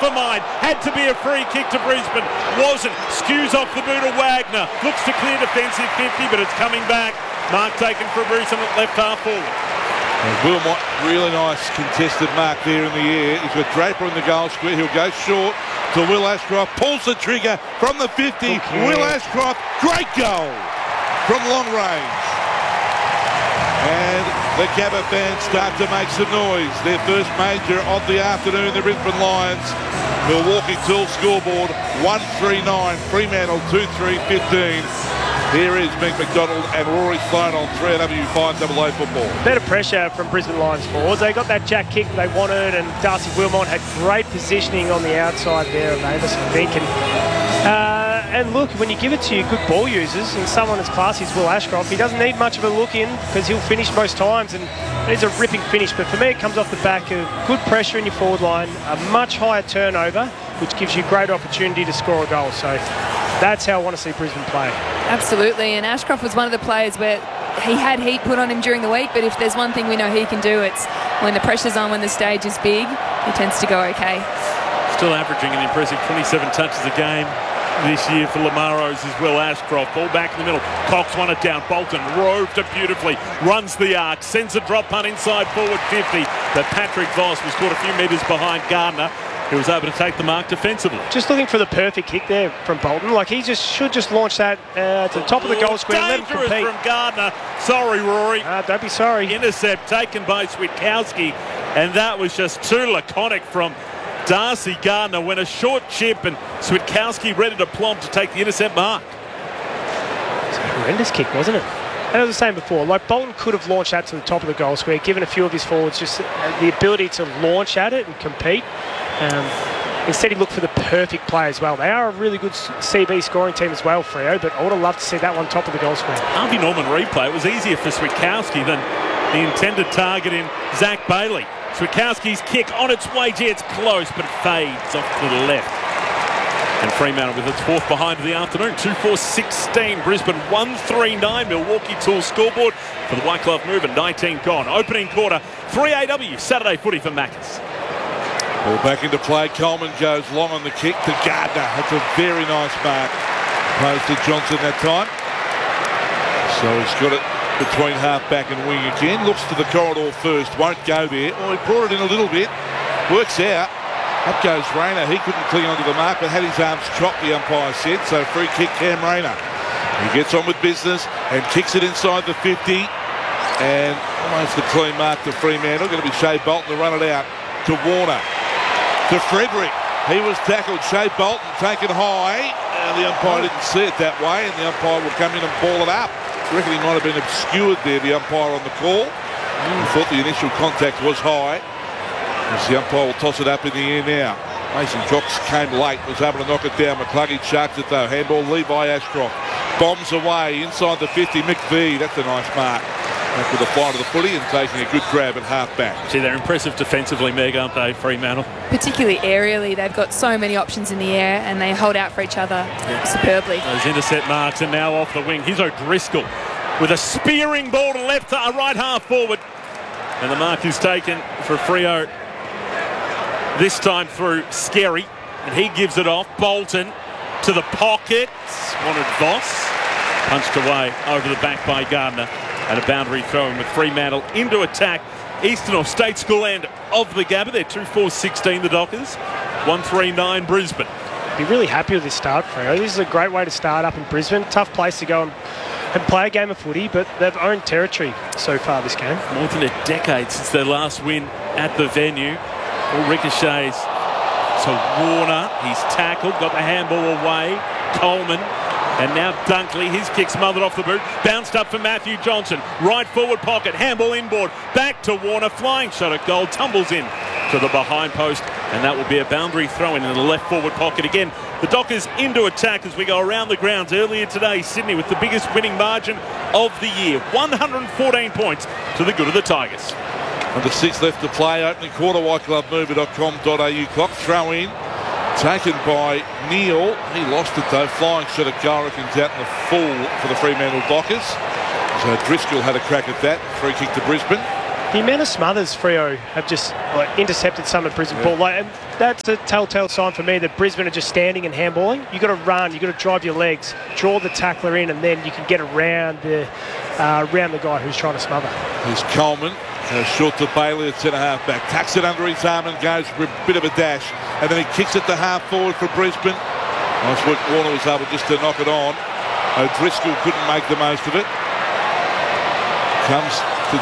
for mine. Had to be a free kick to Brisbane. Wasn't. Skews off the boot of Wagner. Looks to clear defensive 50, but it's coming back. Mark taken for Brisbane at left half forward. Wilmot, really nice contested mark there in the air. He's got Draper in the goal square. He'll go short to Will Ashcroft. Pulls the trigger from the 50. Will Ashcroft, great goal from long range. And the Gabba fans start to make some noise. Their first major of the afternoon, the Brisbane Lions. Milwaukee Tool scoreboard 139, Fremantle 23-15. Here is Mick McDonald and Rory Sloane on 3AW 5AA football. Better pressure from Brisbane Lions forwards. They got that jack kick they wanted, and Darcy Wilmot had great positioning on the outside there of Avis, I think. And look, when you give it to your good ball users and someone as classy as Will Ashcroft, he doesn't need much of a look in because he'll finish most times, and it's a ripping finish. But for me, it comes off the back of good pressure in your forward line, a much higher turnover, which gives you great opportunity to score a goal. So that's how I want to see Brisbane play. Absolutely, and Ashcroft was one of the players where he had heat put on him during the week, but if there's one thing we know he can do, it's when the pressure's on, when the stage is big, he tends to go okay. Still averaging an impressive 27 touches a game this year for Lamaros as well. Ashcroft, ball back in the middle. Cox won it down. Bolton roved it beautifully. Runs the arc. Sends a drop punt inside forward 50. But Patrick Voss was caught a few metres behind Gardner, who was able to take the mark defensively. Just looking for the perfect kick there from Bolton. Like, he should just launch that to the top of the goal square and let him compete. From Gardner. Sorry, Rory. Don't be sorry. Intercept taken by Switkowski, and that was just too laconic from Darcy Gardner when a short chip and Switkowski ready to plump to take the intercept mark. It's a horrendous kick, wasn't it? And as I was saying before, like, Bolton could have launched that to the top of the goal square, given a few of his forwards just the ability to launch at it and compete. Instead, he looked for the perfect play as well. They are a really good CB scoring team as well, Freo, but I would have loved to see that one top of the goal square. Harvey Norman replay. It was easier for Switkowski than the intended target in Zach Bailey. Switkowski's kick on its way. Gee, it's close, but it fades off to the left. And Fremantle with its fourth behind of the afternoon. 2-4-16. Brisbane 139. Milwaukee Tool scoreboard for the White Glove move at 19 gone. Opening quarter. 3AW Saturday footy for Maccas. Ball back into play. Coleman goes long on the kick to Gardner. That's a very nice mark. Opposed to Johnson that time. So he's got it between half-back and wing again. Looks to the corridor first. Won't go there. Oh, he brought it in a little bit. Works out. Up goes Rayner. He couldn't cling onto the mark, but had his arms chopped, the umpire said. So free kick, Cam Rayner. He gets on with business and kicks it inside the 50. And almost a clean mark to Fremantle. Going to be Shea Bolton to run it out to Warner. To Frederick. He was tackled. Shea Bolton taken high. And the umpire didn't see it that way. And the umpire will come in and ball it up. I reckon he might have been obscured there, the umpire on the call. He thought the initial contact was high. As the umpire will toss it up in the air now. Mason Cox came late, was able to knock it down. McCluggage sharks it though. Handball Levi Ashcroft. Bombs away inside the 50. McVee, that's a nice mark. Back with the flight of the footy and taking a good grab at half-back. Gee, they're impressive defensively, Meg, aren't they, Fremantle? Particularly aerially, they've got so many options in the air and they hold out for each other superbly. Those intercept marks are now off the wing. Here's O'Driscoll with a spearing ball to right half forward. And the mark is taken for Freo. This time through Skerry. And he gives it off. Bolton to the pocket. Wanted Voss. Punched away over the back by Gardner. And a boundary throw in with Fremantle into attack. Eastern or State School end of the Gabba. They're 2-4-16, the Dockers. 139 Brisbane. Be really happy with this start, Freo. This is a great way to start up in Brisbane. Tough place to go and play a game of footy, but they've owned territory so far this game. More than a decade since their last win at the venue. All ricochets to Warner. He's tackled, got the handball away. Coleman. And now Dunkley, his kick smothered off the boot. Bounced up for Matthew Johnson. Right forward pocket, handball inboard. Back to Warner, flying shot at goal. Tumbles in to the behind post. And that will be a boundary throw in the left forward pocket again. The Dockers into attack as we go around the grounds. Earlier today, Sydney with the biggest winning margin of the year. 114 points to the good of the Tigers. Under 6 left to play. Opening quarter, whiteglovemover.com.au. Clock throw in. Taken by Neal. He lost it though. Flying shot at goal. Reckons out in the full for the Fremantle Dockers. So Driscoll had a crack at that. Free kick to Brisbane. The amount of smothers Freo have just intercepted some of Brisbane ball, and that's a telltale sign for me that Brisbane are just standing and handballing. You've got to run, you've got to drive your legs, draw the tackler in, and then you can get around the guy who's trying to smother. Here's Coleman. Short to Bailey at centre half back. Tucks it under his arm and goes for a bit of a dash. And then he kicks it to half forward for Brisbane. Nice work. Warner was able just to knock it on. O'Driscoll couldn't make the most of it. Comes to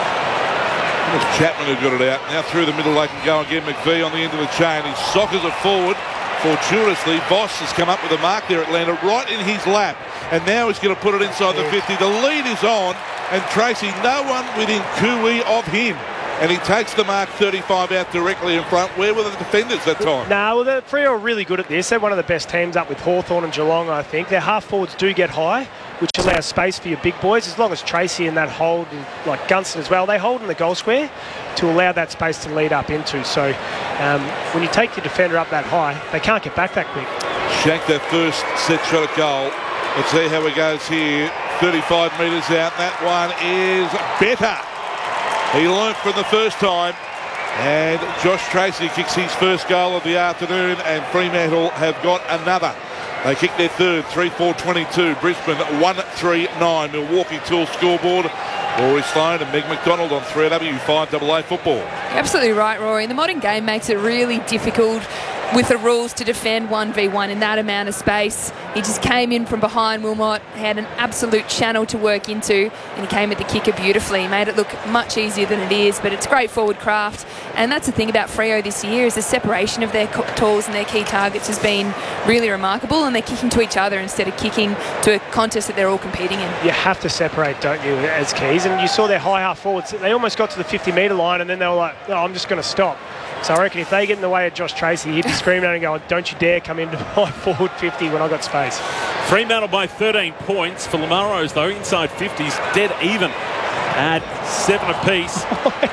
Chapman who got it out. Now through the middle they can go again. McVee on the end of the chain. He soccers it forward. Fortuitously, Voss has come up with a mark there at Lander right in his lap. And now he's going to put it inside the 50. The lead is on. And Tracy, no one within cooey of him. And he takes the mark 35 out directly in front. Where were the defenders that time? No, the Freo are really good at this. They're one of the best teams up with Hawthorn and Geelong, I think. Their half forwards do get high, which allows space for your big boys. As long as Tracy and that hold, like Gunston as well, they hold in the goal square to allow that space to lead up into. So when you take your defender up that high, they can't get back that quick. Shank that first set shot at goal. Let's see how it goes here. 35 metres out. That one is better. He learnt from the first time. And Josh Tracy kicks his first goal of the afternoon, and Fremantle have got another. They kick their third, 3-4-22. Brisbane 1-3-9. Milwaukee Tool scoreboard. Rory Sloane and Meg McDonald on 3AW 5AA football. You're absolutely right, Rory. The modern game makes it really difficult with the rules to defend 1v1 in that amount of space. He just came in from behind Wilmot, had an absolute channel to work into, and he came at the kicker beautifully. He made it look much easier than it is, but it's great forward craft. And that's the thing about Freo this year, is the separation of their tools and their key targets has been really remarkable, and they're kicking to each other instead of kicking to a contest that they're all competing in. You have to separate, don't you, as keys? And you saw their high half forwards. They almost got to the 50-metre line, and then they were like, no, I'm just going to stop. So I reckon if they get in the way of Josh Tracy, he'd be screaming out and going, don't you dare come into my forward 50 when I got space. Fremantle by 13 points. For Lamaros, though, inside 50s, dead even at 7 apiece.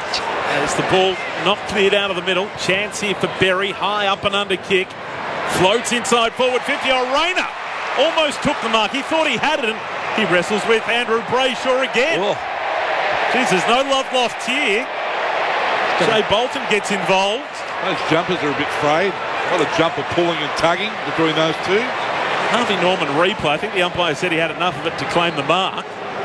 As the ball not cleared out of the middle. Chance here for Berry. High up and under kick. Floats inside forward 50. Rayner almost took the mark. He thought he had it, and he wrestles with Andrew Brayshaw again. Oh. Jeez, there's no love lost here. Jay Bolton gets involved. Those jumpers are a bit frayed. A lot of jumper pulling and tugging between those two. Harvey Norman replay. I think the umpire said he had enough of it to claim the mark.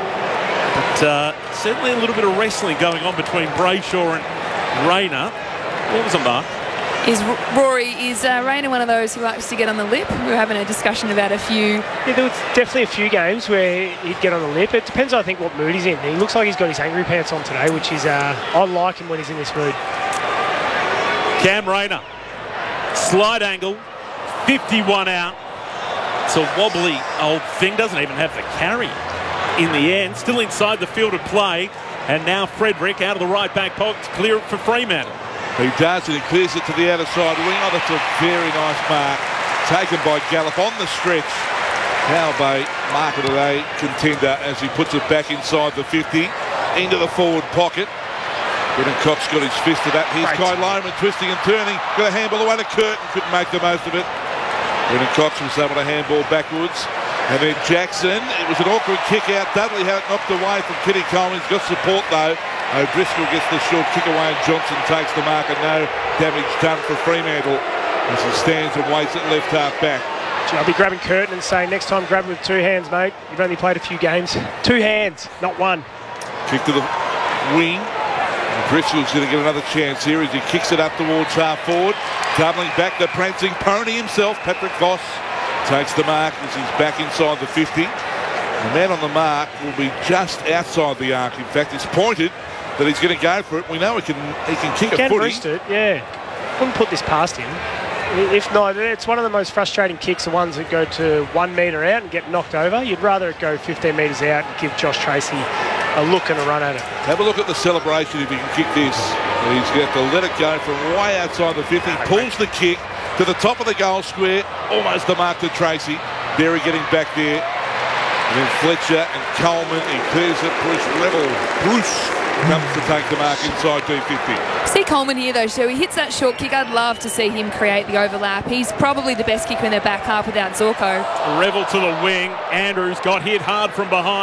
But certainly a little bit of wrestling going on between Brayshaw and Rayner. What was a mark? Is Rayner one of those who likes to get on the lip? We were having a discussion about a few. Yeah, there was definitely a few games where he'd get on the lip. It depends, I think, what mood he's in. He looks like he's got his angry pants on today, which is, I like him when he's in this mood. Cam Rayner. Slide angle. 51 out. It's a wobbly old thing. Doesn't even have the carry in the end. Still inside the field of play. And now Frederick out of the right back pocket to clear it for Fremantle. He does, and he clears it to the outer side wing. Oh, that's a very nice mark. Taken by Gallup on the stretch. Power Bay, mark of the day contender as he puts it back inside the 50. Into the forward pocket. Brendan Cox got his fist to that. Here's Kai Loman twisting and turning. Got a handball away to Curtin. Couldn't make the most of it. Brendan Cox was able to handball backwards. And then Jackson, it was an awkward kick out. Dudley had it knocked away from Kitty Coleman. He's got support though. O'Driscoll gets the short kick away and Johnson takes the mark, and no damage done for Fremantle as he stands and waits at left half back. I'll be grabbing Curtin and saying, next time grab him with 2 hands, mate. You've only played a few games. 2 hands, not 1. Kick to the wing. Driscoll's going to get another chance here as he kicks it up towards half forward. Doubling back the prancing pony himself, Patrick Voss. Takes the mark as he's back inside the 50. The man on the mark will be just outside the arc. In fact, it's pointed that he's going to go for it. We know he can kick a footy. Roost it, yeah. Wouldn't put this past him. If not, it's one of the most frustrating kicks, the ones that go to 1 metre out and get knocked over. You'd rather it go 15 metres out and give Josh Tracy a look and a run at it. Have a look at the celebration if he can kick this. He's going to have to let it go from way outside the 50. Pulls the kick to the top of the goal square. Almost the mark to Tracy. Berry getting back there. And then Fletcher and Coleman. He clears it. Bruce comes to take the mark inside D50. See Coleman here though, so he hits that short kick. I'd love to see him create the overlap. He's probably the best kicker in their back half without Zorko. Revel to the wing. Andrews got hit hard from behind.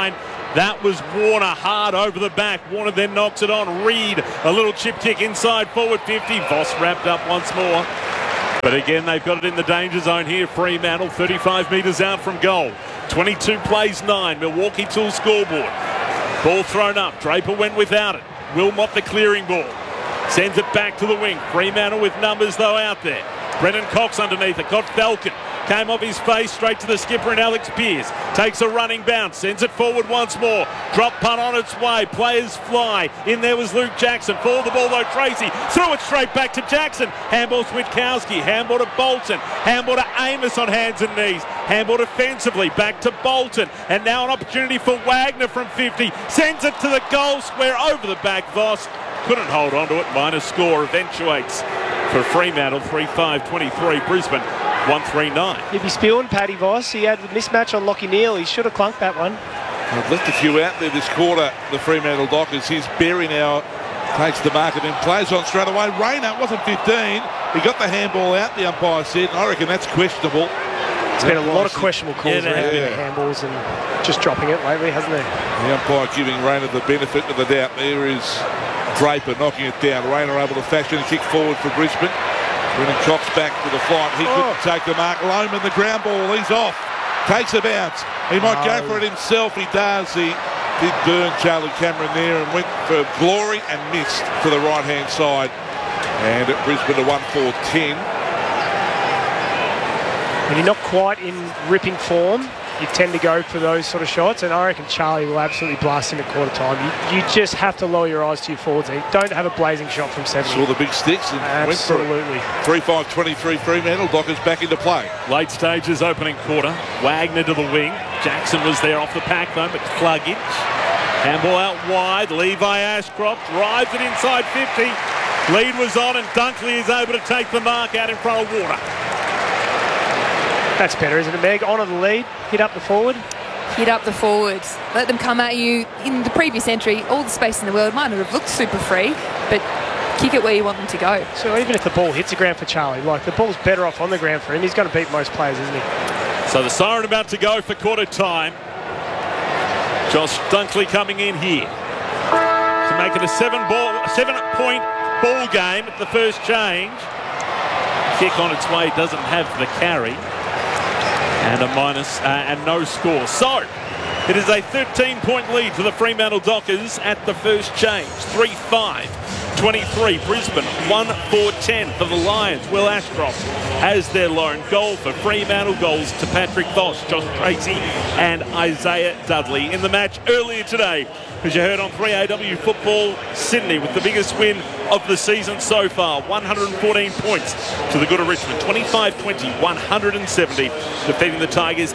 That was Warner hard over the back. Warner then knocks it on. Reed, a little chip kick inside forward 50. Voss wrapped up once more. But again, they've got it in the danger zone here. Fremantle 35 metres out from goal. 22 plays 9. Milwaukee Tool scoreboard. Ball thrown up. Draper went without it. Wilmot the clearing ball. Sends it back to the wing. Fremantle with numbers though out there. Brennan Cox underneath it. Got Falcon. Came off his face straight to the skipper and Alex Pearce. Takes a running bounce. Sends it forward once more. Drop punt on its way. Players fly. In there was Luke Jackson. For the ball though Tracy. Threw it straight back to Jackson. Handball to Witkowski. Handball to Bolton. Handball to Amos on hands and knees. Handball defensively. Back to Bolton. And now an opportunity for Wagner from 50. Sends it to the goal square over the back. Voss couldn't hold on to it. Minor score eventuates for Fremantle. 3-5-23. Brisbane 1-3-9. He'd be spewing Paddy Voss. He had the mismatch on Lockie Neal. He should have clunked that one. I've left a few out there this quarter, the Fremantle Dockers. Here's Berry now, takes the mark and then plays on straight away. Rayner wasn't 15. He got the handball out, the umpire said. I reckon that's questionable. It's been a lot of questionable calls around the handballs and just dropping it lately, hasn't it? The umpire giving Rayner the benefit of the doubt. There is Draper knocking it down. Rayner able to fashion a kick forward for Brisbane. Brennan Cox back with a flight. He couldn't take the mark. Loman, the ground ball. He's off. Takes a bounce. He might go for it himself. He does. He did burn Charlie Cameron there and went for glory and missed to the right-hand side. And at Brisbane to 1-4-10. When you're not quite in ripping form, you tend to go for those sort of shots, and I reckon Charlie will absolutely blast him at quarter time. You just have to lower your eyes to your forwards. You don't have a blazing shot from 70. Saw the big sticks and absolutely. Went for it. 3-5-23 Fremantle. Dockers back into play. Late stages opening quarter. Wagner to the wing. Jackson was there off the pack though, but Cluggage. Handball out wide. Levi Ashcroft drives it inside 50. Lead was on and Dunkley is able to take the mark out in front of Warner. That's better, isn't it, Meg? On the lead, hit up the forward. Hit up the forwards. Let them come at you. In the previous entry, all the space in the world might not have looked super free, but kick it where you want them to go. So even if the ball hits the ground for Charlie, like the ball's better off on the ground for him, he's going to beat most players, isn't he? So the siren about to go for quarter time. Josh Dunkley coming in here to make it a 7-point ball game at the first change. Kick on its way, doesn't have the carry. And a minus and no score. So it is a 13-point lead for the Fremantle Dockers at the first change. 3-5-23. Brisbane 1-4-10 for the Lions. Will Ashcroft has their lone goal for Fremantle. Goals to Patrick Voss, Josh Tracy and Isaiah Dudley. In the match earlier today, as you heard on 3AW Football, Sydney with the biggest win of the season so far. 114 points to the good of Richmond. 25-20, 170. Defeating the Tigers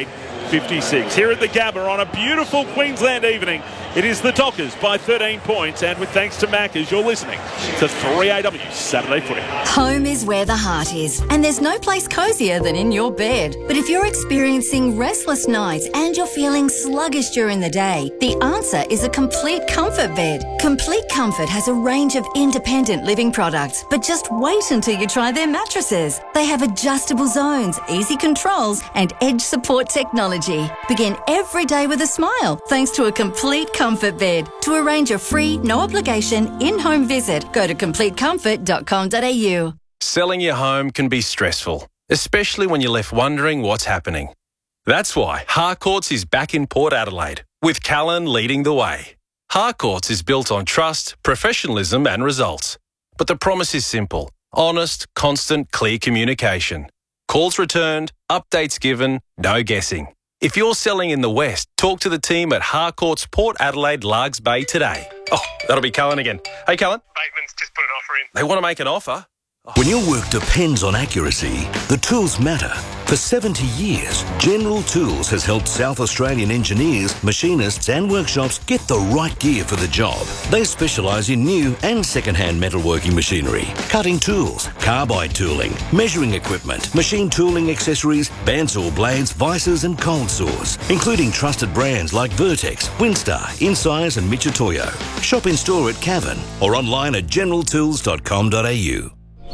8-8-56. Here at the Gabba on a beautiful Queensland evening, it is the Dockers by 13 points. And with thanks to Macca's, you're listening to 3AW Saturday Footy. Home is where the heart is, and there's no place cosier than in your bed. But if you're experiencing restless nights and you're feeling sluggish during the day, the answer is a Complete Comfort bed. Complete Comfort has a range of independent living products, but just wait until you try their mattresses. They have adjustable zones, easy controls, and edge support technology. Begin every day with a smile thanks to a Complete Comfort bed. To arrange a free, no-obligation, in-home visit, go to CompleteComfort.com.au. Selling your home can be stressful, especially when you're left wondering what's happening. That's why Harcourts is back in Port Adelaide, with Callan leading the way. Harcourts is built on trust, professionalism and results. But the promise is simple: honest, constant, clear communication. Calls returned, updates given, no guessing. If you're selling in the West, talk to the team at Harcourts Port Adelaide Largs Bay today. Oh, that'll be Callan again. Hey, Callan. Bateman's just put an offer in. They want to make an offer? When your work depends on accuracy, the tools matter. For 70 years, General Tools has helped South Australian engineers, machinists and workshops get the right gear for the job. They specialise in new and second-hand metalworking machinery, cutting tools, carbide tooling, measuring equipment, machine tooling accessories, bandsaw blades, vices and cold saws, including trusted brands like Vertex, Winstar, Insize and Michitoyo. Shop in store at Cavan or online at generaltools.com.au.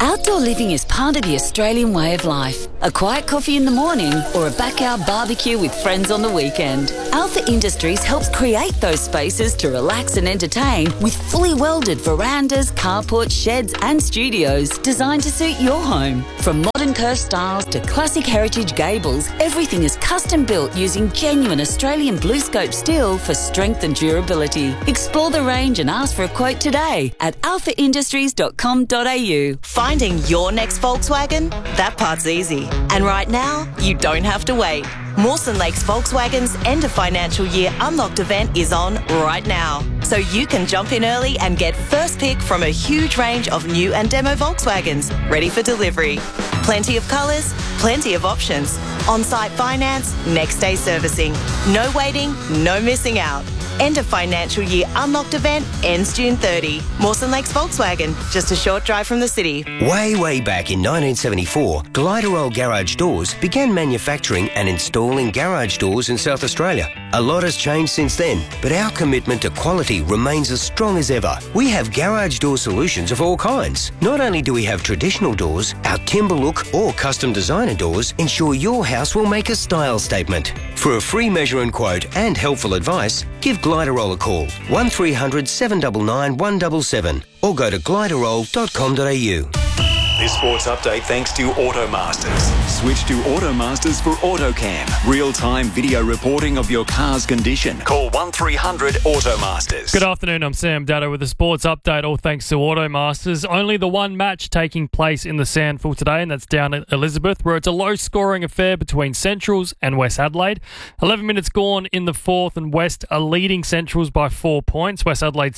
Outdoor living is part of the Australian way of life. A quiet coffee in the morning or a backyard barbecue with friends on the weekend. Alpha Industries helps create those spaces to relax and entertain with fully welded verandas, carports, sheds and studios designed to suit your home. From modern curved styles to classic heritage gables, everything is custom built using genuine Australian BlueScope steel for strength and durability. Explore the range and ask for a quote today at alphaindustries.com.au. Finding your next Volkswagen? That part's easy. And right now, you don't have to wait. Mawson Lakes Volkswagen's end of financial year Unlocked event is on right now. So you can jump in early and get first pick from a huge range of new and demo Volkswagens ready for delivery. Plenty of colours, plenty of options. On-site finance, next day servicing. No waiting, no missing out. End of financial year Unlocked event ends June 30. Mawson Lakes Volkswagen, just a short drive from the city. Way back in 1974, Gliderol Garage Doors began manufacturing and installing garage doors in South Australia. A lot has changed since then, but our commitment to quality remains as strong as ever. We have garage door solutions of all kinds. Not only do we have traditional doors, our timber look or custom designer doors ensure your house will make a style statement. For a free measure and quote and helpful advice, give Gliderol a call, 1300 799 177 or go to gliderol.com.au. This sports update thanks to Automasters. Switch to Automasters for AutoCam. Real-time video reporting of your car's condition. Call 1300 Automasters. Good afternoon, I'm Sam Dado with a sports update, all thanks to Automasters. Only the one match taking place in the Sandful today, and that's down at Elizabeth, where it's a low-scoring affair between Centrals and West Adelaide. 11 minutes gone in the fourth, and West are leading Centrals by 4 points. West Adelaide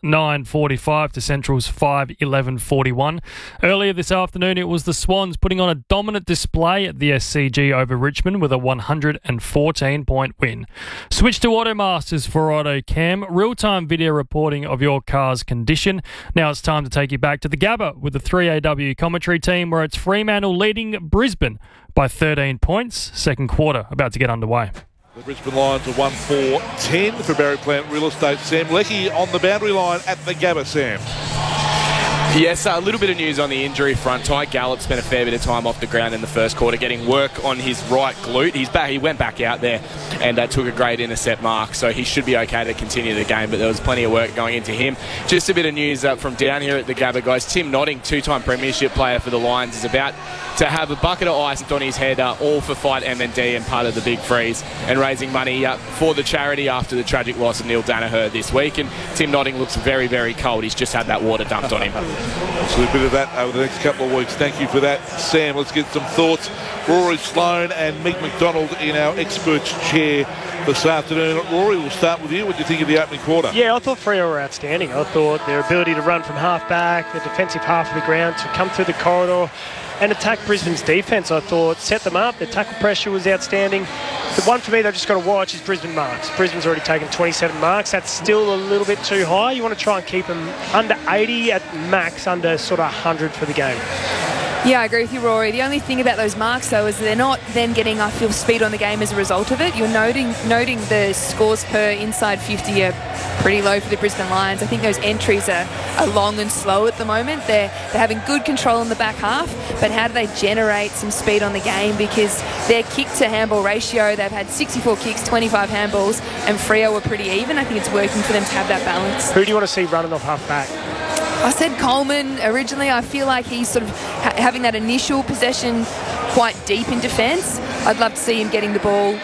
6-9-45 to Centrals 5-11-41. Earlier this afternoon, it was the Swans putting on a dominant display at the SCG over Richmond with a 114-point win. Switch to Automasters for AutoCam, real-time video reporting of your car's condition. Now it's time to take you back to the Gabba with the 3AW commentary team, where it's Fremantle leading Brisbane by 13 points. Second quarter about to get underway. The Brisbane Lions are 1-4-10 for Barry Plant Real Estate. Sam Leckie on the boundary line at the Gabba, Sam. Yes, a little bit of news on the injury front. Ty Gallup spent a fair bit of time off the ground in the first quarter getting work on his right glute. He's back. He went back out there and took a great intercept mark, so he should be okay to continue the game, but there was plenty of work going into him. Just a bit of news from down here at the Gabba, guys. Tim Notting, two-time premiership player for the Lions, is about to have a bucket of ice on his head, all for Fight MND and part of the Big Freeze, and raising money for the charity after the tragic loss of Neil Danaher this week. And Tim Notting looks very, very cold. He's just had that water dumped on him. So a bit of that over the next couple of weeks. Thank you for that, Sam. Let's get some thoughts. Rory Sloane and Mick McDonald in our experts chair this afternoon. Rory, we'll start with you. What do you think of the opening quarter? Yeah, I thought Freo were outstanding. I thought their ability to run from half back, the defensive half of the ground, to come through the corridor and attack Brisbane's defence, I thought, set them up. Their tackle pressure was outstanding. The one for me they've just got to watch is Brisbane marks. Brisbane's already taken 27 marks. That's still a little bit too high. You want to try and keep them under 80 at max, under sort of 100 for the game. Yeah, I agree with you, Rory. The only thing about those marks, though, is they're not then getting, I feel, speed on the game as a result of it. You're noting the scores per inside 50 are pretty low for the Brisbane Lions. I think those entries are long and slow at the moment. They're having good control in the back half, but how do they generate some speed on the game? Because their kick-to-handball ratio, they've had 64 kicks, 25 handballs, and Freo were pretty even. I think it's working for them to have that balance. Who do you want to see running off half-back? I said Coleman originally. I feel like he's sort of having that initial possession quite deep in defence. I'd love to see him getting the ball,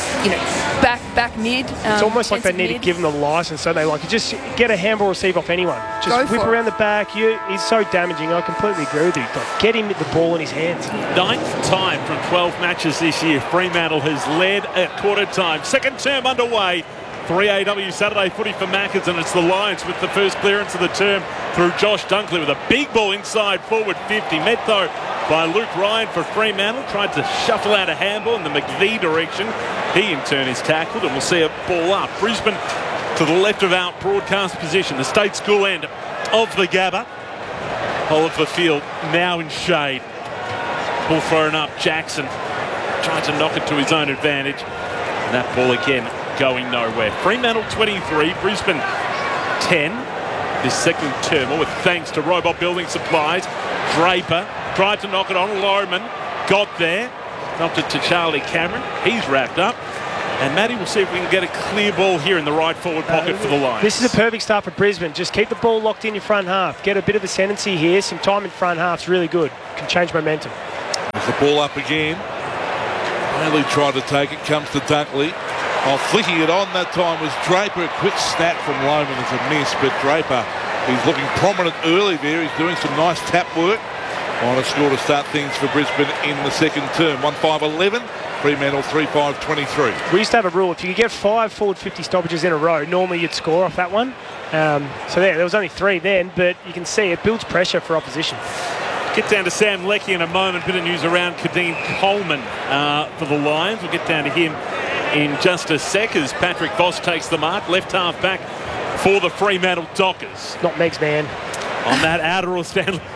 back mid. It's almost like they need to give him the licence, so they just get a handball receive off anyone. Just whip around the back. He's so damaging. I completely agree with you. Get him the ball in his hands. 9th time from 12 matches this year. Fremantle has led at quarter time. Second term underway. 3AW Saturday footy for Maccas, and it's the Lions with the first clearance of the term through Josh Dunkley with a big ball inside forward 50. Met though by Luke Ryan for Fremantle. Tried to shuffle out a handball in the McVie direction. He in turn is tackled, and we'll see a ball up. Brisbane to the left of our broadcast position, the State School end of the Gabba. Oliver Field now in shade. Ball thrown up. Jackson trying to knock it to his own advantage. And that ball again going nowhere. Fremantle 23, Brisbane 10. This second term, with thanks to Robot Building Supplies. Draper tried to knock it on. Lowman got there. Knocked it to Charlie Cameron. He's wrapped up. And Matty will see if we can get a clear ball here in the right forward pocket for the Lions. This is a perfect start for Brisbane. Just keep the ball locked in your front half. Get a bit of ascendancy here. Some time in front half's really good. Can change momentum. There's the ball up again. Bailey tried to take it. Comes to Dunkley. Flicking it on that time was Draper. A quick snap from Lowman as a miss. But Draper, he's looking prominent early there. He's doing some nice tap work. On a score to start things for Brisbane in the second term. 1-5-11. Fremantle 3-5-23. We used to have a rule, if you could get 5 forward 50 stoppages in a row, normally you'd score off that one. So there was only 3 then, but you can see it builds pressure for opposition. Get down to Sam Leckie in a moment. Bit of news around Kadeen Coleman for the Lions. We'll get down to him in just a sec as Patrick Voss takes the mark. Left half back for the Fremantle Dockers. Not Meg's man. On that outer or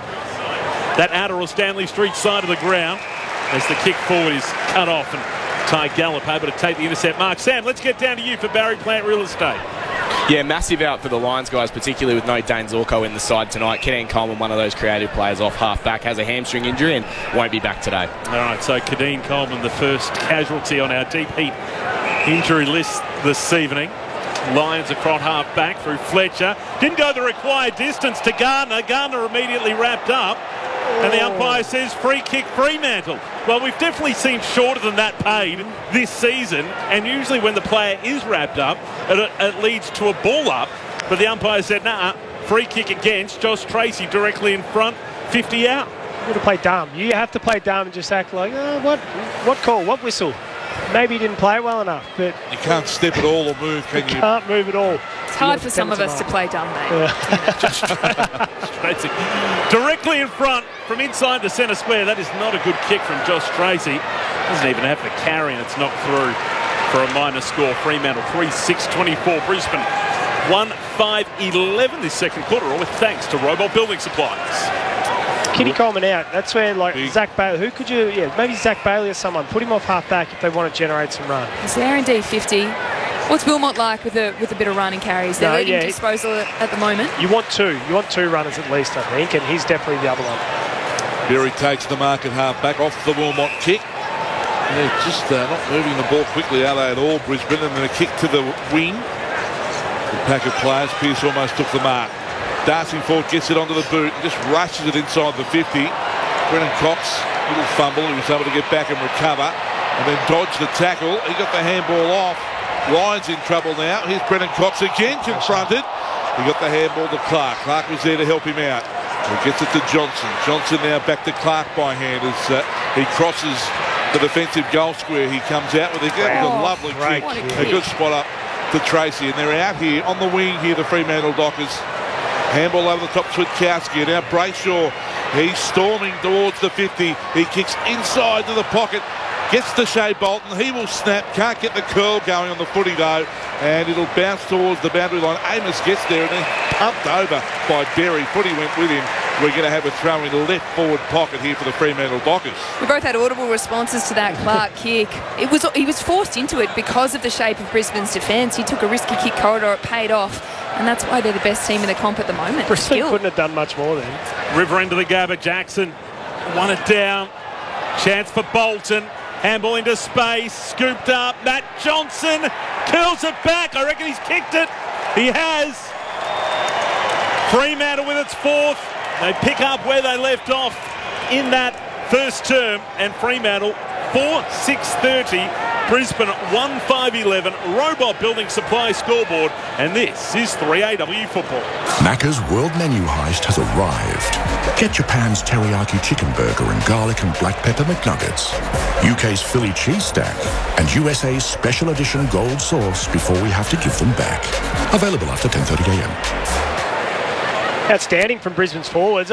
Stanley Street side of the ground. As the kick forward is cut off and Ty Gallup able to take the intercept mark. Sam, let's get down to you for Barry Plant Real Estate. Yeah, massive out for the Lions, guys, particularly with no Dane Zorko in the side tonight. Kadeen Coleman, one of those creative players off half-back, has a hamstring injury and won't be back today. All right, so Kadeen Coleman, the first casualty on our deep heat injury list this evening. Lions across half-back through Fletcher. Didn't go the required distance to Gardner. Gardner immediately wrapped up. And the umpire says free kick Fremantle. Well, we've definitely seen shorter than that paid this season. And usually when the player is wrapped up, it leads to a ball up. But the umpire said, nah, free kick against Josh Tracy directly in front, 50 out. You've got to play dumb. You have to play dumb and just act like, what call, what whistle? Maybe he didn't play it well enough, but... You can't step at all or move, can you? You can't move at all. It's hard for some of us to play dumb, mate. Tracy. Directly in front from inside the centre square. That is not a good kick from Josh Tracy. Doesn't even have to carry and it's knocked through for a minor score. Fremantle 3-6-24. Brisbane 1-5-11 this second quarter, all with thanks to Robot Building Supplies. Kitty Coleman out. That's where, like, Zach Bailey. Who could you... Yeah, maybe Zach Bailey or someone. Put him off half-back if they want to generate some run. He's there in D50. What's Wilmot like with a bit of run and carries? They're leading disposal at the moment. You want 2. You want 2 runners at least, I think, and he's definitely the other one. Berry takes the mark at half-back off the Wilmot kick. They're just not moving the ball quickly, are they, at all, Brisbane? And then a kick to the wing. The pack of players. Pearce almost took the mark. Darcy Ford gets it onto the boot and just rushes it inside the 50. Brennan Cox, little fumble. He was able to get back and recover and then dodge the tackle. He got the handball off. Lions in trouble now. Here's Brennan Cox again confronted. He got the handball to Clark. Clark was there to help him out. He gets it to Johnson. Johnson now back to Clark by hand as he crosses the defensive goal square. He comes out with a lovely kick. A good spot up to Tracy. And they're out here on the wing here, the Fremantle Dockers. Handball over the top to Witkowski. Now Brayshaw, he's storming towards the 50. He kicks inside to the pocket. Gets to Shea Bolton. He will snap. Can't get the curl going on the footy though. And it'll bounce towards the boundary line. Amos gets there and then pumped over by Berry. Footy went with him. We're going to have a throw in the left forward pocket here for the Fremantle Dockers. We both had audible responses to that Clark kick. He was forced into it because of the shape of Brisbane's defence. He took a risky kick corridor. It paid off. And that's why they're the best team in the comp at the moment. Brisbane couldn't have done much more then. River into the Gabba. Jackson won it down. Chance for Bolton. Handball into space. Scooped up. Matt Johnson curls it back. I reckon he's kicked it. He has. Fremantle with its 4th. They pick up where they left off in that first term. And Fremantle 4-6-30. Brisbane 1-5-11. Robot Building Supply scoreboard. And this is 3AW football. Macca's World Menu Heist has arrived. Get Japan's teriyaki chicken burger and garlic and black pepper McNuggets, UK's Philly cheese stack, and USA's special edition gold sauce before we have to give them back. Available after 10:30 a.m. Outstanding from Brisbane's forwards.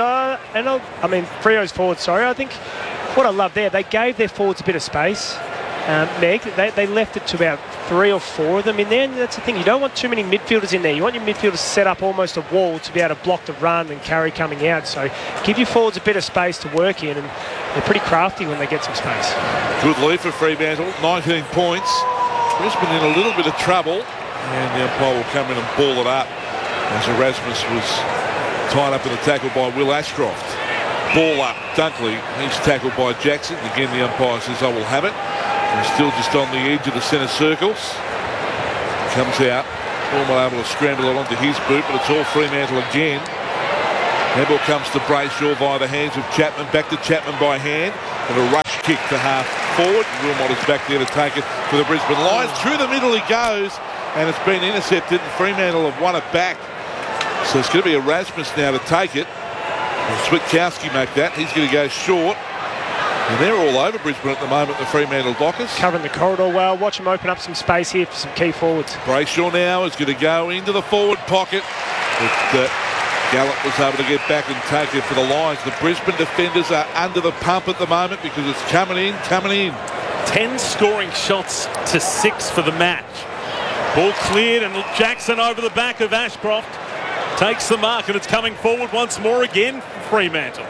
Freo's forwards, sorry. I think what I love there, they gave their forwards a bit of space. Meg, they left it to about 3 or 4 of them in there, and that's the thing, you don't want too many midfielders in there. You want your midfielders set up almost a wall to be able to block the run and carry coming out, so give your forwards a bit of space to work in, and they're pretty crafty when they get some space. Good lead for Fremantle, 19 points. Brisbane in a little bit of trouble, and the umpire will come in and ball it up as Erasmus was tied up in a tackle by Will Ashcroft. Ball up, Dunkley. He's tackled by Jackson. Again, the umpire says, I will have it. He's still just on the edge of the centre circles. Comes out. Wilmot able to scramble it onto his boot, but it's all Fremantle again. Handball comes to Brayshaw via the hands of Chapman. Back to Chapman by hand. And a rush kick to half forward. Wilmot is back there to take it for the Brisbane Lions. Through the middle he goes, and it's been intercepted. And Fremantle have won it back. So it's going to be Erasmus now to take it. And Switkowski make that. He's going to go short. And they're all over Brisbane at the moment, the Fremantle Dockers. Covering the corridor well. Watch them open up some space here for some key forwards. Brayshaw now is going to go into the forward pocket. But Gallup was able to get back and take it for the Lions. The Brisbane defenders are under the pump at the moment because it's coming in. 10 scoring shots to 6 for the match. Ball cleared and Jackson over the back of Ashcroft. Takes the mark and it's coming forward once more again for Fremantle.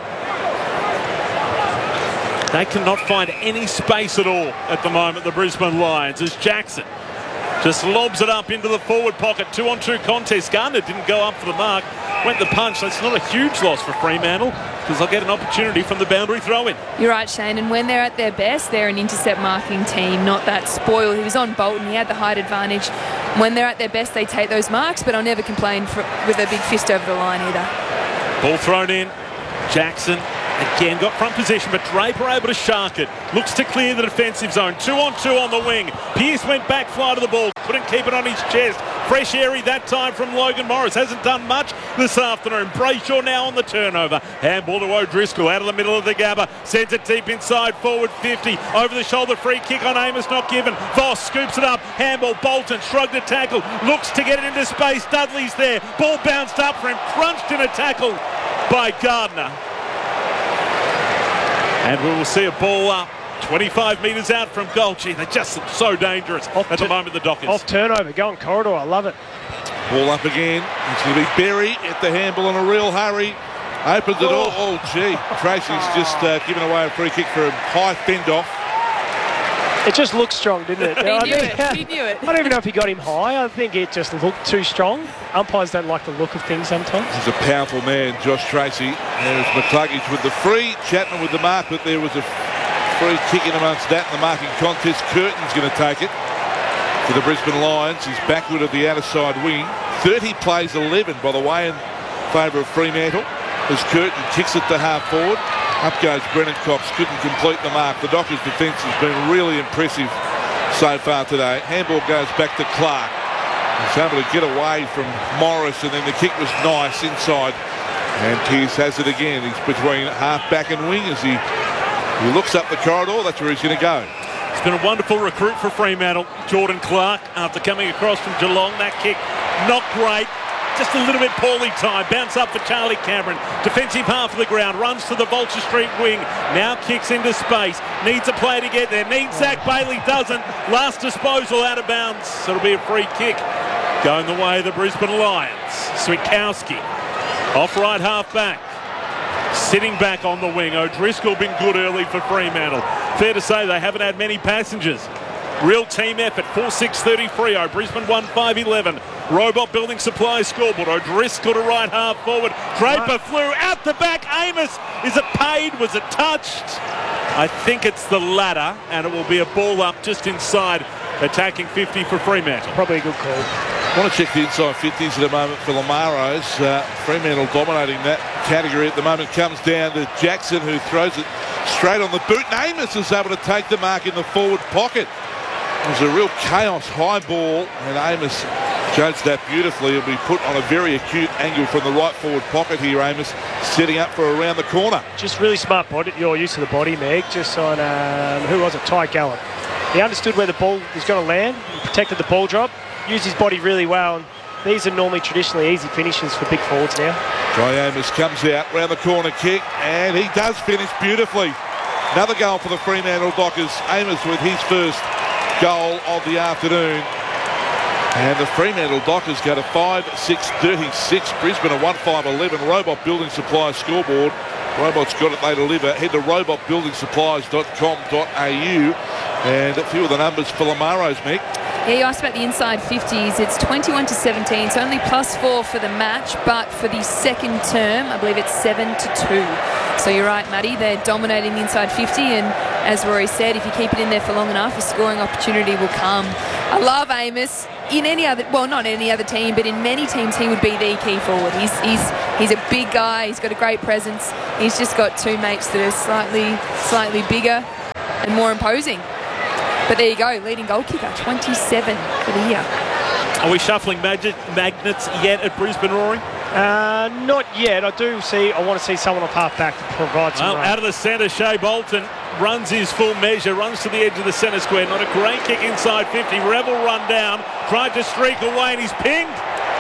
They cannot find any space at all at the moment, the Brisbane Lions, as Jackson just lobs it up into the forward pocket. 2-on-2 contest. Gardner didn't go up for the mark. Went the punch. That's not a huge loss for Fremantle because they'll get an opportunity from the boundary throw-in. You're right, Shane. And when they're at their best, they're an intercept marking team, not that spoil. He was on Bolton. He had the height advantage. When they're at their best, they take those marks, but I'll never complain with a big fist over the line either. Ball thrown in. Jackson again got front position, but Draper able to shark it. Looks to clear the defensive zone. 2-on-2 on the wing. Pearce went back, fly to the ball. Couldn't keep it on his chest. Fresh airy that time from Logan Morris. Hasn't done much this afternoon. Brayshaw now on the turnover. Handball to O'Driscoll out of the middle of the Gabba. Sends it deep inside, forward 50. Over the shoulder, free kick on Amos, not given. Voss scoops it up. Handball, Bolton shrugged a tackle. Looks to get it into space. Dudley's there. Ball bounced up for him. Crunched in a tackle by Gardner. And we will see a ball up 25 metres out from goal. Gee, they're just so dangerous at the moment, the Dockers. Off turnover, going corridor, I love it. Ball up again. It's going to be Berry at the handball in a real hurry. Opens it all. Oh, gee. Tracy's just given away a free kick for a high fend-off. It just looked strong, didn't it? He knew it. I don't even know if he got him high. I think it just looked too strong. Umpires don't like the look of things sometimes. He's a powerful man, Josh Tracy. There's McCluggage with the free. Chapman with the mark, but there was a free kick in amongst that in the marking contest. Curtin's going to take it for the Brisbane Lions. He's backward of the outer side wing. 30 plays 11, by the way, in favour of Fremantle. As Curtin kicks it to half forward. Up goes Brennan Cox, couldn't complete the mark. The Dockers' defence has been really impressive so far today. Handball goes back to Clark. He's able to get away from Morris, and then the kick was nice inside. And Pearce has it again. He's between half-back and wing as he looks up the corridor. That's where he's going to go. It's been a wonderful recruit for Fremantle, Jordan Clark, after coming across from Geelong. That kick, not great. Just a little bit poorly timed. Bounce up for Charlie Cameron. Defensive half of the ground. Runs to the Vulture Street wing. Now kicks into space. Needs a play to get there. Needs Zach Bailey. Doesn't. Last disposal out of bounds. So it'll be a free kick. Going the way of the Brisbane Lions. Switkowski. Off right half back. Sitting back on the wing. O'Driscoll been good early for Fremantle. Fair to say they haven't had many passengers. Real team effort. 4-6-30 Brisbane 1-5-11. Robot Building Supply scoreboard. O'Driscoll to right half forward. Draper flew out the back. Amos, is it paid? Was it touched? I think it's the latter, and it will be a ball up just inside attacking 50 for Fremantle. Probably a good call. I want to check the inside 50s at the moment for Lamaros. Fremantle dominating that category at the moment. Comes down to Jackson, who throws it straight on the boot. And Amos is able to take the mark in the forward pocket. It was a real chaos high ball, and Amos judged that beautifully. It'll be put on a very acute angle from the right forward pocket here. Amos setting up for around the corner. Just really smart body, your use of the body, Meg. Just on, who was it? Ty Gallup. He understood where the ball was going to land, protected the ball drop, used his body really well. And these are normally traditionally easy finishes for big forwards now. Jai Amos comes out round the corner kick, and he does finish beautifully. Another goal for the Fremantle Dockers. Amos with his first goal of the afternoon. And the Fremantle Dockers go to 5-6-36. Brisbane a 1-5-11. Robot Building Supplies scoreboard. Robot's got it, they deliver. Head to robotbuildingsupplies.com.au. And a few of the numbers for Lamaros, Mick. Yeah, you asked about the inside 50s. It's 21-17. It's only +4 for the match, but for the second term, I believe it's 7-2. So you're right, Matty. They're dominating the inside 50, and as Rory said, if you keep it in there for long enough, a scoring opportunity will come. I love Amos. In any other, well, not any other team, but in many teams, he would be the key forward. He's a big guy. He's got a great presence. He's just got two mates that are slightly bigger and more imposing. But there you go, leading goal kicker, 27 for the year. Are we shuffling magnets yet at Brisbane, Rory? Not yet. I want to see someone off half back to provide some run. Out of the centre, Shea Bolton runs his full measure, runs to the edge of the centre square. Not a great kick inside 50. Rebel run down, tried to streak away, and he's pinged.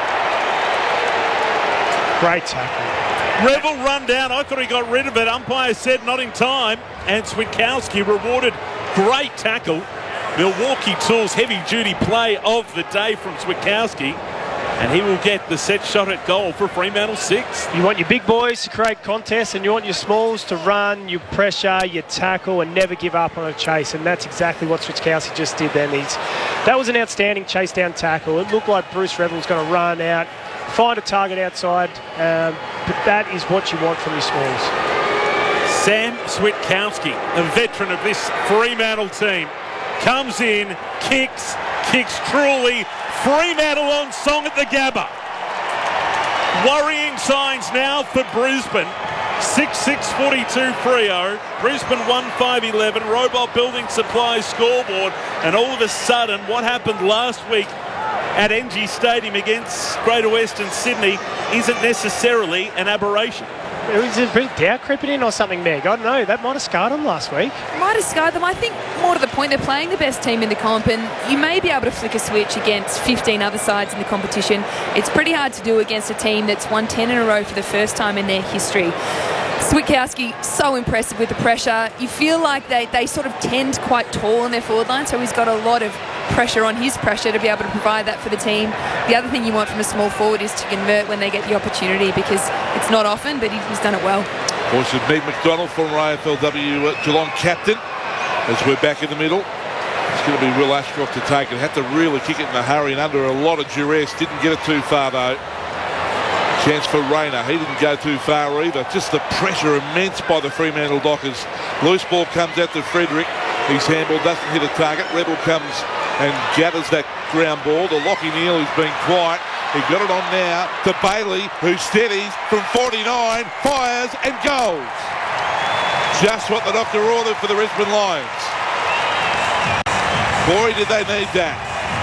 Great tackle. Rebel run down. I thought he got rid of it. Umpire said not in time. And Switkowski rewarded. Great tackle. Milwaukee Tools heavy-duty play of the day from Switkowski. And he will get the set shot at goal for Fremantle 6. You want your big boys to create contests, and you want your smalls to run, you pressure, you tackle, and never give up on a chase. And that's exactly what Switkowski just did then. That was an outstanding chase down tackle. It looked like Bruce Rebel was going to run out, find a target outside, but that is what you want from your smalls. Sam Switkowski, a veteran of this Fremantle team, comes in, kicks truly. Fremantle on song at the Gabba. Worrying signs now for Brisbane. 6-6-42 Freo. Brisbane 1-5-11. Robot Building Supplies scoreboard. And all of a sudden, what happened last week at NG Stadium against Greater Western Sydney isn't necessarily an aberration. Is it a bit doubt creeping in or something, Meg? I don't know. That might have scarred them last week. Might have scarred them. I think more to the point, they're playing the best team in the comp, and you may be able to flick a switch against 15 other sides in the competition. It's pretty hard to do against a team that's won 10 in a row for the first time in their history. Switkowski, so impressive with the pressure. You feel like they sort of tend quite tall in their forward line, so he's got a lot of pressure on his pressure to be able to provide that for the team. The other thing you want from a small forward is to convert when they get the opportunity, because it's not often, but he's done it well. Of course, it's Meg McDonald, former AFLW Geelong captain, as we're back in the middle. It's going to be Will Ashcroft to take it. Had to really kick it in a hurry and under a lot of duress. Didn't get it too far, though. Chance for Rayner. He didn't go too far either. Just the pressure immense by the Fremantle Dockers. Loose ball comes out to Frederick. His handball doesn't hit a target. Rebel comes and gathers that ground ball. The Lockie Neal, who's been quiet. He got it on now to Bailey, who steadies from 49, fires and goals. Just what the doctor ordered for the Brisbane Lions. Boy, did they need that.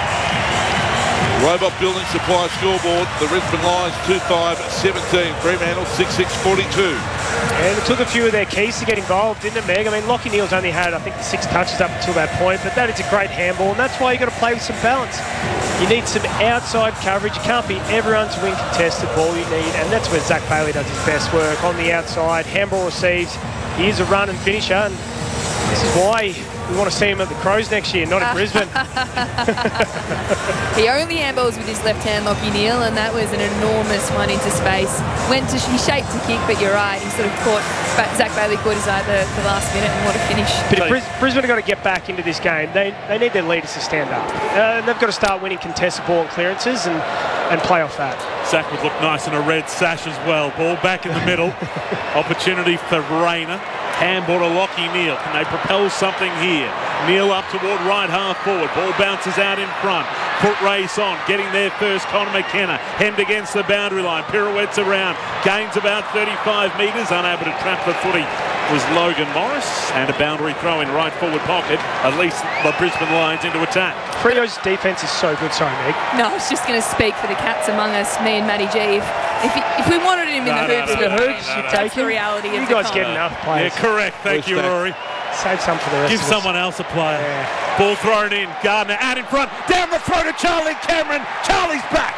Robot Building Supply scoreboard. The Brisbane Lions 2-5-17. Fremantle 6-6-42. And it took a few of their keys to get involved, didn't it, Meg? I mean, Lockie Neal's only had, I think, 6 touches up until that point, but that is a great handball, and that's why you've got to play with some balance. You need some outside coverage. You can't be everyone to win contested ball. You need, and that's where Zach Bailey does his best work, on the outside. Handball receives. He is a run and finisher, and this is why we want to see him at the Crows next year, not at Brisbane. He only handballs with his left hand, Lockie Neal, and that was an enormous one into space. He shaped to kick, but you're right, he sort of caught, Zach Bailey caught his eye at the last minute, and what a finish. But if Brisbane have got to get back into this game, they need their leaders to stand up. They've got to start winning contested ball and clearances and play off that. Zach would look nice in a red sash as well. Ball back in the middle. Opportunity for Rayner. Handball to Lockie Neal. Can they propel something here? Neal up toward right half forward. Ball bounces out in front. Foot race on. Getting there first, Connor McKenna. Hemmed against the boundary line. Pirouettes around. Gains about 35 metres. Unable to trap the footy was Logan Morris. And a boundary throw in right forward pocket. At least the Brisbane Lions into attack. Freo's defence is so good. Sorry, Meg. No, I was just going to speak for the cats among us, me and Matty G. If we wanted him in the hoops, you take the reality of you guys get enough players. Yeah, correct. Thank you, Rory. Save some for the rest. Give someone else a player. Yeah. Ball thrown in. Gardner out in front. Down the throat of Charlie Cameron. Charlie's back.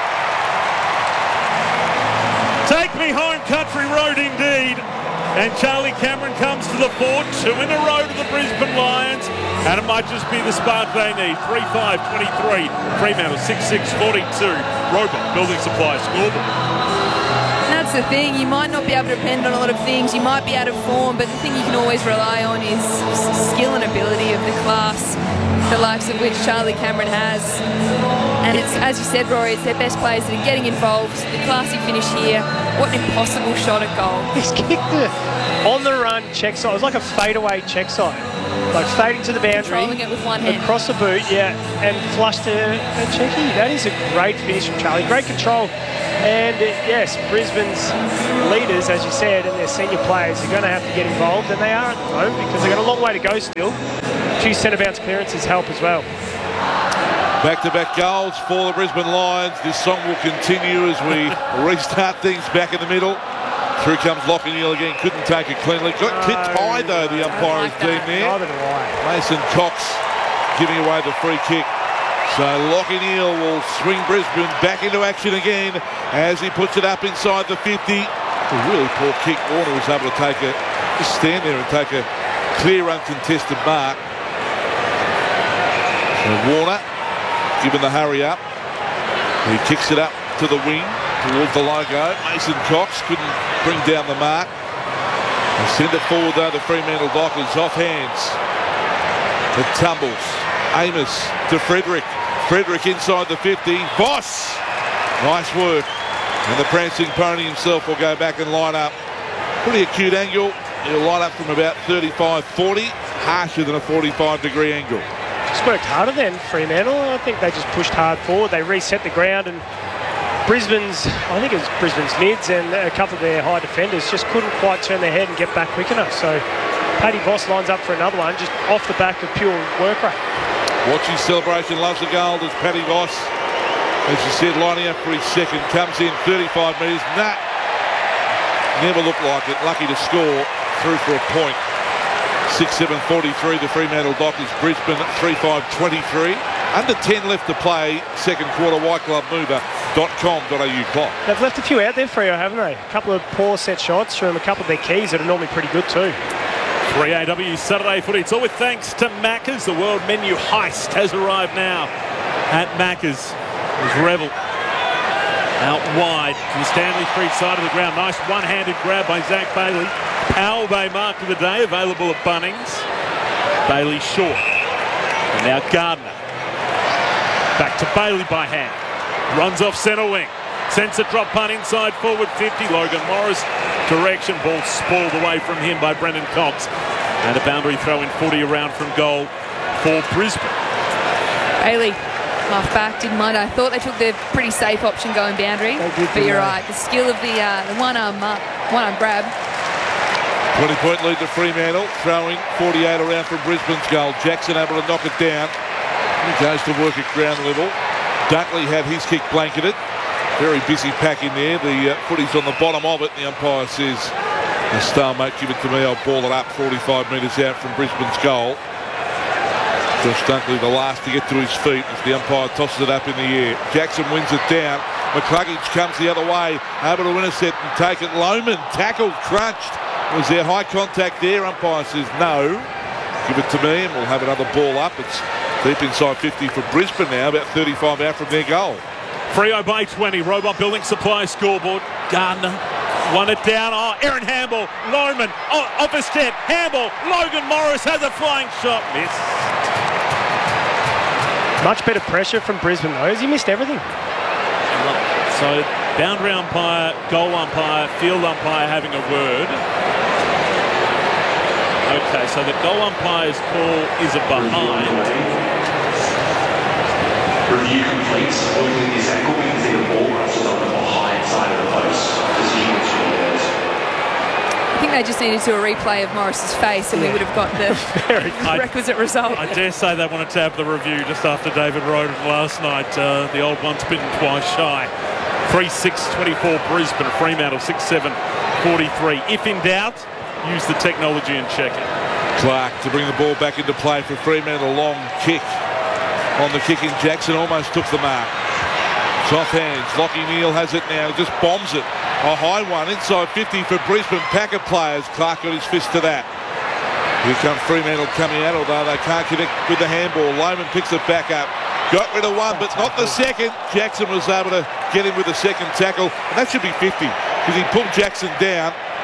Take me home, country road indeed. And Charlie Cameron comes to the fore. 2 in a row to the Brisbane Lions. And it might just be the spark they need. 3-5-23. Fremantle 6-6-42. Robot Building Supply scoreboard. That's the thing, you might not be able to depend on a lot of things, you might be out of form, but the thing you can always rely on is skill and ability of the class. the likes of which Charlie Cameron has. And it's, as you said, Rory, it's their best players that are getting involved. The classy finish here. What an impossible shot at goal. He's kicked the on-the-run check side. It was like a fadeaway check side. Like fading to the boundary. Controlling it with one hand. Across the boot, yeah, and flushed a cheeky. That is a great finish from Charlie. Great control. And yes, Brisbane's leaders, as you said, and their senior players are going to have to get involved, and they are at the moment because they've got a long way to go still. A few centre-bounce clearances help as well. Back-to-back goals for the Brisbane Lions. This song will continue as we restart things back in the middle. Through comes Lockyer again, couldn't take it cleanly. Got clipped high though, the umpire has deemed there. Mason Cox giving away the free kick. So Lockyer will swing Brisbane back into action again as he puts it up inside the 50. A really poor kick. Warner was able to just stand there and take a clear uncontested mark. So Warner given the hurry up. He kicks it up to the wing towards the logo. Mason Cox couldn't bring down the mark. They send it forward though, the Fremantle Dockers off hands. It tumbles. Amos to Frederick. Frederick inside the 50. Voss! Nice work. And the prancing pony himself will go back and line up. Pretty acute angle. He'll line up from about 35-40. Harsher than a 45-degree angle. Just worked harder than Fremantle. I think they just pushed hard forward. They reset the ground, and Brisbane's mids and a couple of their high defenders just couldn't quite turn their head and get back quick enough. So Paddy Voss lines up for another one just off the back of pure work rate. Watching celebration, loves the goal as Paddy Voss, as you said, lining up for his second, comes in 35 metres. Never looked like it. Lucky to score, through for a point. 6-7-43, the Fremantle Dockers. Brisbane 3-5-23. Under 10 left to play. Second quarter, whiteglovemover.com.au clock. They've left a few out there, Freo, haven't they? A couple of poor set shots from a couple of their keys that are normally pretty good too. 3AW Saturday footy. It's all with thanks to Macca's. The world menu heist has arrived now at Macca's. There's Revel out wide to the Stanley Street side of the ground. Nice one-handed grab by Zach Bailey. Powell Bay mark of the day, available at Bunnings. Bailey short. And now Gardner. Back to Bailey by hand. Runs off centre wing. Sends a drop punt inside forward 50. Logan Morris direction. Ball spoiled away from him by Brendan Cox. And a boundary throw in 40 around from goal for Brisbane. Bailey, half back, didn't mind. I thought they took the pretty safe option going boundary. But you're right. The skill of the one-arm grab. 20-point lead to Fremantle. Throwing 48 around from Brisbane's goal. Jackson able to knock it down. He goes to work at ground level. Dunkley had his kick blanketed. Very busy pack in there. The footy's on the bottom of it. The umpire says, the stalemate, give it to me. I'll ball it up 45 metres out from Brisbane's goal. Josh Dunkley the last to get to his feet as the umpire tosses it up in the air. Jackson wins it down. McCluggage comes the other way, able to intercept and take it. Lohman tackled, crunched. Was there high contact there? Umpire says no. Give it to me and we'll have another ball up. It's deep inside 50 for Brisbane now, about 35 out from their goal. Freo by 20, Robot Building Supply scoreboard. Gardner won it down. Oh, Aaron Hamble, Lohman, off a step. Hamble, Logan Morris has a flying shot. Missed. Much better pressure from Brisbane though. He missed everything. So boundary umpire, goal umpire, field umpire having a word. Okay, so the goal umpire's call is a behind. Review complete. Looking at this ankle, we can see the ball rushes on the behind side of the post. I think they just needed to do a replay of Morris's face and we would have got the requisite result. I dare say they wanted to have the review just after David wrote it last night. The old one's bitten twice shy. 3-6-24 Brisbane, Fremantle 6-7-43. If in doubt, use the technology and check it. Clark to bring the ball back into play for Fremantle. Long kick on the kicking. Jackson almost took the mark. Soft hands. Lockie Neal has it now. Just bombs it. A high one inside 50 for Brisbane. Pack of players. Clark got his fist to that. Here comes Fremantle coming out, although they can't connect with the handball. Lohman picks it back up. Got rid of one, but not the second. Jackson was able to get him with the second tackle, and that should be 50 because he pulled Jackson down.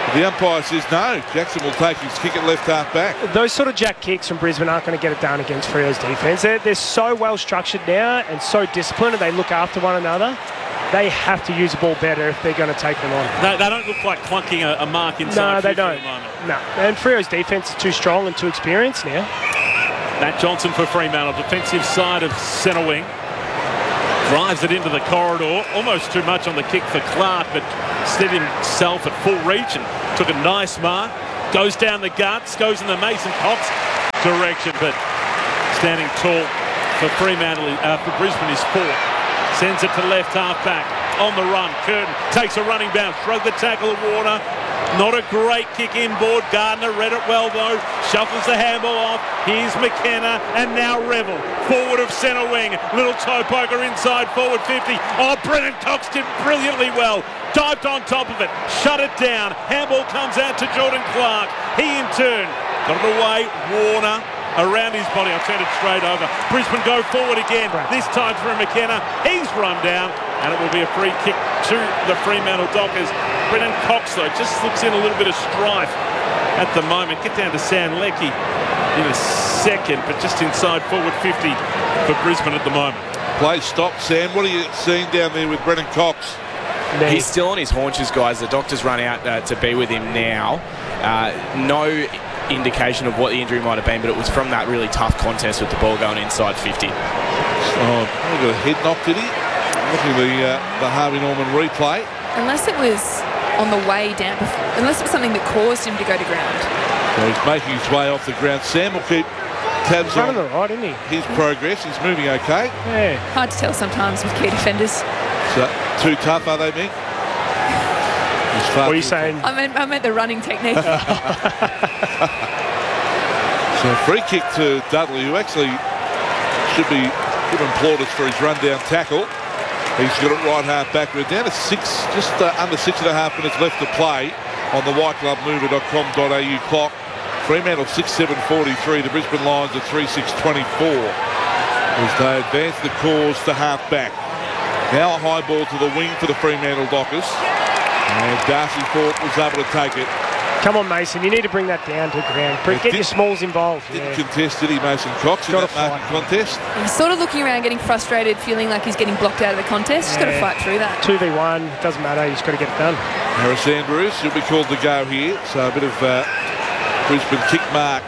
The umpire says no. Jackson will take his kick at left half back. Those sort of jack kicks from Brisbane aren't going to get it done against Freo's defence. They're so well structured now and so disciplined, and they look after one another. They have to use the ball better if they're going to take them on. They don't look like clunking a mark inside. No, they don't. No. And Freo's defence is too strong and too experienced now. Matt Johnson for Fremantle, defensive side of centre wing. Drives it into the corridor, almost too much on the kick for Clark, but set himself at full reach and took a nice mark. Goes down the guts, goes in the Mason Cox direction, but standing tall for Fremantle, for Brisbane is four. Sends it to left half back, on the run. Curtin takes a running bounce, shrug the tackle of Warner. Not a great kick inboard. Gardner read it well though. Shuffles the handball off. Here's McKenna and now Revel. Forward of centre wing. Little toe poker inside forward 50. Oh, Brennan Cox did brilliantly well. Dived on top of it. Shut it down. Handball comes out to Jordan Clark. He in turn got it away. Warner around his body. I'll turn it straight over. Brisbane go forward again. This time for McKenna. He's run down. And it will be a free kick to the Fremantle Dockers. Brennan Cox, though, just looks in a little bit of strife at the moment. Get down to Sam Leckie in a second, but just inside forward 50 for Brisbane at the moment. Play stopped, Sam. What are you seeing down there with Brennan Cox? He's still on his haunches, guys. The doctors run out to be with him now. No indication of what the injury might have been, but it was from that really tough contest with the ball going inside 50. Oh, he got a head knock, did he? Look at the Harvey Norman replay. Unless it was on the way down, unless it was something that caused him to go to ground. So he's making his way off the ground. Sam will keep tabs on the right, isn't he? His progress. He's moving okay. Yeah. Hard to tell sometimes with key defenders. So, too tough, are they, Mick? What are you saying? I meant the running technique. So free kick to Dudley, who actually should be given plaudits for his run-down tackle. He's got it right half back. We're down to just under 6.5 minutes left to play on the whiteglovemover.com.au clock. Fremantle 6:7:43. The Brisbane Lions at 3:6:24 as they advance the cause to half back. Now a high ball to the wing for the Fremantle Dockers. And Darcy Thorpe was able to take it. Come on, Mason. You need to bring that down to ground. Get your smalls involved. Didn't contest, did he, Mason Cox, in that marking contest? He's sort of looking around, getting frustrated, feeling like he's getting blocked out of the contest. He's got to fight through that. 2v1, doesn't matter. He's got to get it done. Harris Andrews, he'll be called to go here. So a bit of Brisbane kick mark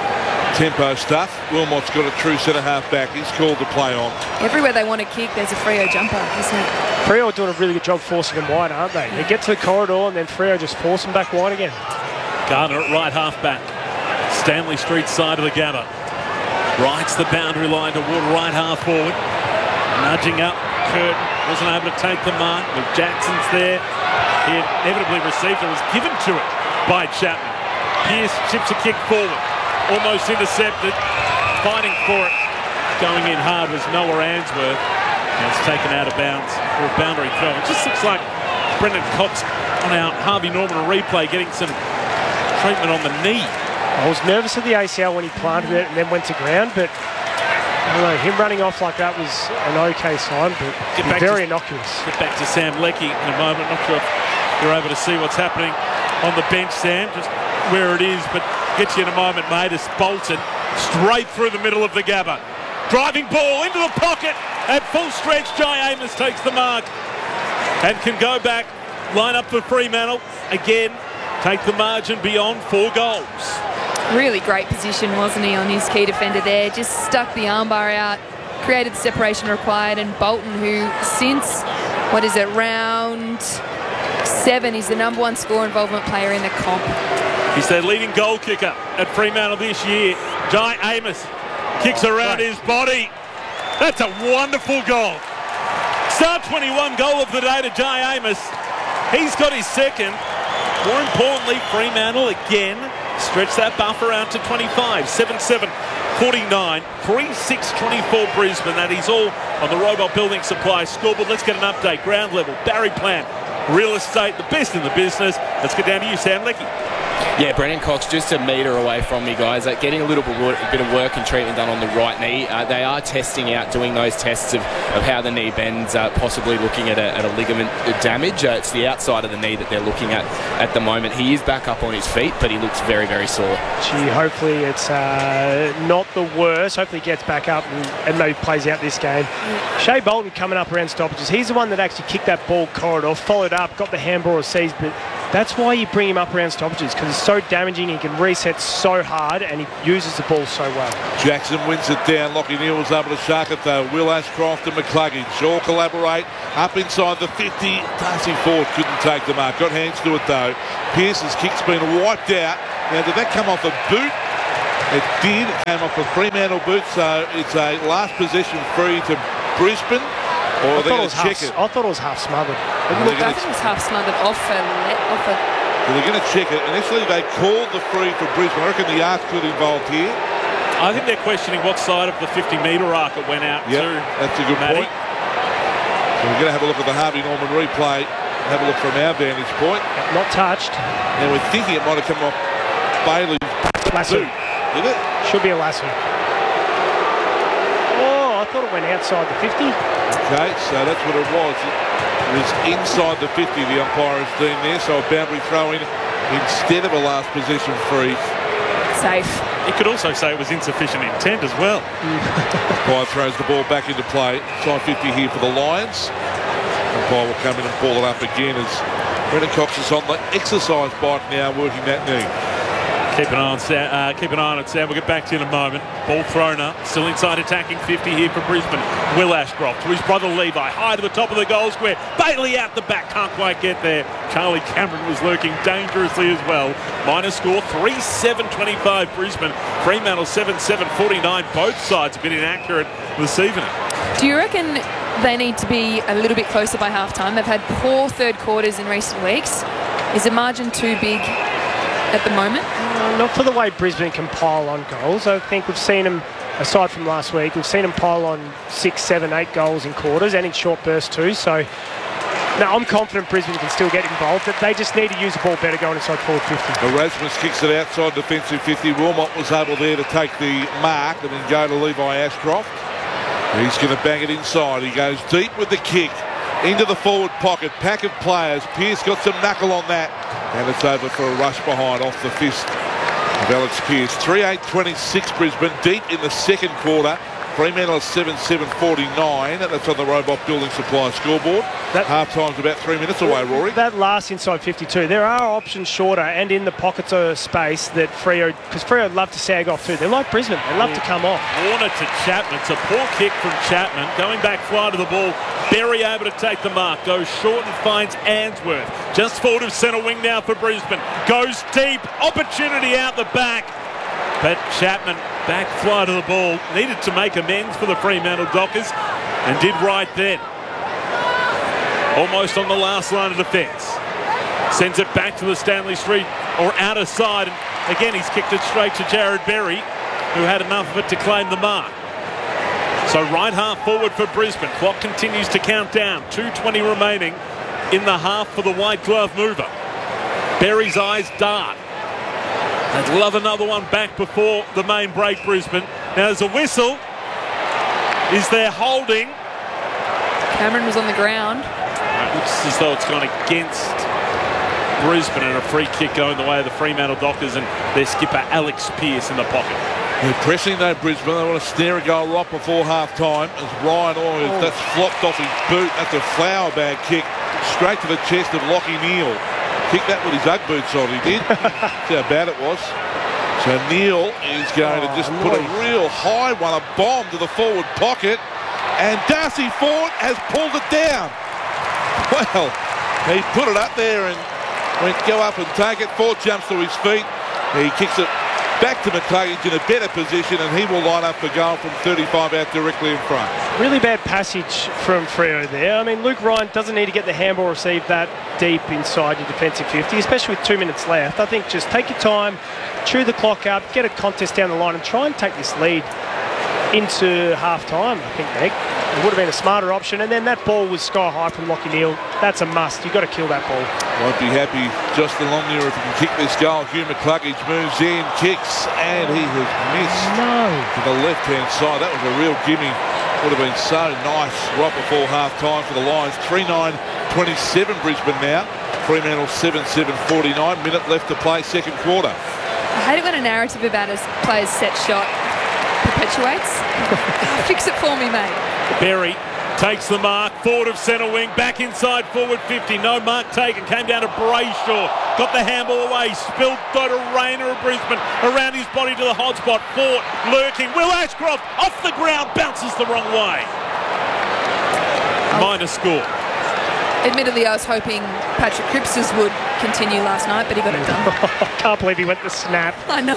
tempo stuff. Wilmot's got a true centre half back. He's called to play on. Everywhere they want to kick, there's a Freo jumper, isn't it? Freo are doing a really good job forcing them wide, aren't they? They get to the corridor and then Freo just force them back wide again. Gardner at right half back. Stanley Street side of the Gabba. Rides the boundary line toward right half forward. Nudging up. Curtin wasn't able to take the mark. But Jackson's there. He inevitably received it. Was given to it by Chapman. Pearce chips a kick forward. Almost intercepted. Fighting for it. Going in hard was Noah Answorth. And it's taken out of bounds for a boundary throw. It just looks like Brendan Cox on our Harvey Norman replay getting some treatment on the knee. I was nervous of the ACL when he planted it and then went to ground, but I don't know, him running off like that was an okay sign, but very innocuous. Get back to Sam Leckie in a moment. Not sure if you're able to see what's happening on the bench, Sam, just where it is, but get you in a moment, mate. It's Bolton straight through the middle of the Gabba. Driving ball into the pocket at full stretch. Jai Amos takes the mark and can go back, line up for Fremantle again. Take the margin beyond 4 goals. Really great position, wasn't he, on his key defender there? Just stuck the armbar out, created the separation required, and Bolton, who since, round 7, is the #1 score involvement player in the comp. He's their leading goal kicker at Fremantle this year. Jai Amos kicks around his body. That's a wonderful goal. Start 21 goal of the day to Jai Amos. He's got his second. More importantly, Fremantle again stretch that buffer out to 25. 7-7-49, 3-6-24 Brisbane. That is all on the Robot Building Supply scoreboard. Let's get an update. Ground level, Barry Plant, real estate, the best in the business. Let's get down to you, Sam Leckie. Yeah, Brennan Cox just a metre away from me, guys. Getting a little bit of work and treatment done on the right knee. They are testing out, doing those tests of how the knee bends, possibly looking at a ligament damage. It's the outside of the knee that they're looking at the moment. He is back up on his feet, but he looks very, very sore. Gee, hopefully it's not the worst. Hopefully he gets back up and maybe plays out this game. Shea Bolton coming up around stoppages. He's the one that actually kicked that ball corridor, followed up, got the handball received, but that's why you bring him up around stoppages, because it's so damaging. He can reset so hard and he uses the ball so well. Jackson wins it down. Lockie Neal was able to shark it though. Will Ashcroft and McCluggage all collaborate up inside the 50. Darcy Ford couldn't take the mark. Got hands to it though. Pearce's kick's been wiped out. Now did that come off a boot? It did. It came off a Fremantle boot, so it's a last possession free to Brisbane. Or they're going to check it. I thought it was half smothered. Look, I think it was half smothered off a... Well, they're going to check it. Initially, they called the free for Brisbane. I reckon the arc could involved here. I think they're questioning what side of the 50-metre arc it went out to. That's a good point. So we're going to have a look at the Harvey Norman replay. Have a look from our vantage point. Not touched. Now we're thinking it might have come off Bailey's lasso. Did it? Should be a lasso. Oh, I thought it went outside the 50. Okay, so that's what it was. It was inside the 50, the umpire has deemed there, so a boundary throw-in instead of a last possession free. Safe. You could also say it was insufficient intent as well. Umpire throws the ball back into play. Side 50 here for the Lions. Umpire will come in and ball it up again as Brennan Cox is on the exercise bike now, working that knee. Keep an eye on it, Sam. We'll get back to you in a moment. Ball thrown up. Still inside attacking 50 here for Brisbane. Will Ashcroft to his brother Levi. High to the top of the goal square. Bailey out the back. Can't quite get there. Charlie Cameron was lurking dangerously as well. Minor score 3-7-25 Brisbane. Fremantle 7-7-49. Both sides a bit inaccurate this evening. Do you reckon they need to be a little bit closer by half-time? They've had poor third quarters in recent weeks. Is the margin too big at the moment? Not for the way Brisbane can pile on goals. I think we've seen them, aside from last week, we've seen them pile on 6, 7, 8 goals in quarters and in short bursts too. So, no, I'm confident Brisbane can still get involved. But they just need to use the ball better going inside forward 50. Erasmus kicks it outside defensive 50. Wilmot was able there to take the mark and then go to Levi Ashcroft. He's going to bang it inside. He goes deep with the kick into the forward pocket. Pack of players. Pearce got some knuckle on that. And it's over for a rush behind off the fist of Alex Pearce. 3-8-26 Brisbane, deep in the second quarter. Fremantle 7-7-49. That's on the Robot Building Supply scoreboard. Half-time's about 3 minutes away, Rory. That last inside 52, there are options shorter and in the pockets of space that Freo, because Freo love to sag off too. They're like Brisbane, they love to come off. Warner to Chapman. It's a poor kick from Chapman. Going back fly to the ball. Berry able to take the mark. Goes short and finds Answorth. Just forward of centre wing now for Brisbane. Goes deep. Opportunity out the back. But Chapman, back fly to the ball, needed to make amends for the Fremantle Dockers and did right then. Almost on the last line of defence. Sends it back to the Stanley Street or outer side. And again, he's kicked it straight to Jared Berry, who had enough of it to claim the mark. So right half forward for Brisbane. Clock continues to count down. 2:20 remaining in the half for the white glove mover. Berry's eyes dart. They'd love another one back before the main break, Brisbane. Now there's a whistle. Is there holding? Cameron was on the ground. It looks as though it's gone against Brisbane and a free kick going the way of the Fremantle Dockers and their skipper Alex Pearce in the pocket. They're pressing though, Brisbane. They want to snare a goal right before half-time as Ryan Oyers, that's flopped off his boot. That's a flower bag kick straight to the chest of Lockie Neal. Kicked that with his Ugg boots on, he did. That's how bad it was. So Neal is going to just put a real high one, a bomb to the forward pocket. And Darcy Ford has pulled it down. Well, he put it up there and went go up and take it. Ford jumps to his feet. He kicks it back to McCluggage in a better position and he will line up for goal from 35 out directly in front. Really bad passage from Freo there. I mean, Luke Ryan doesn't need to get the handball received that deep inside your defensive 50, especially with 2 minutes left. I think just take your time, chew the clock up, get a contest down the line and try and take this lead into half-time, I think, Meg. It would have been a smarter option. And then that ball was sky high from Lachie Neale. That's a must. You've got to kill that ball. Won't be happy Justin Longmuir if he can kick this goal. Hugh McCluggage moves in, kicks, and he has missed to the left-hand side. That was a real gimme. Would have been so nice right before half-time for the Lions. 3-9-27 Brisbane now. Fremantle 7-7-49. Minute left to play, second quarter. I hate it when a narrative about a player's set shot perpetuates. Fix it for me, mate. Berry takes the mark, forward of centre wing, back inside forward 50. No mark taken, came down to Brayshaw, got the handball away, spilled by the Rayner of Brisbane, around his body to the hot spot, fought, lurking. Will Ashcroft off the ground, bounces the wrong way. Minor score. Admittedly, I was hoping Patrick Cripps would continue last night, but he got it done. I can't believe he went to snap. I know.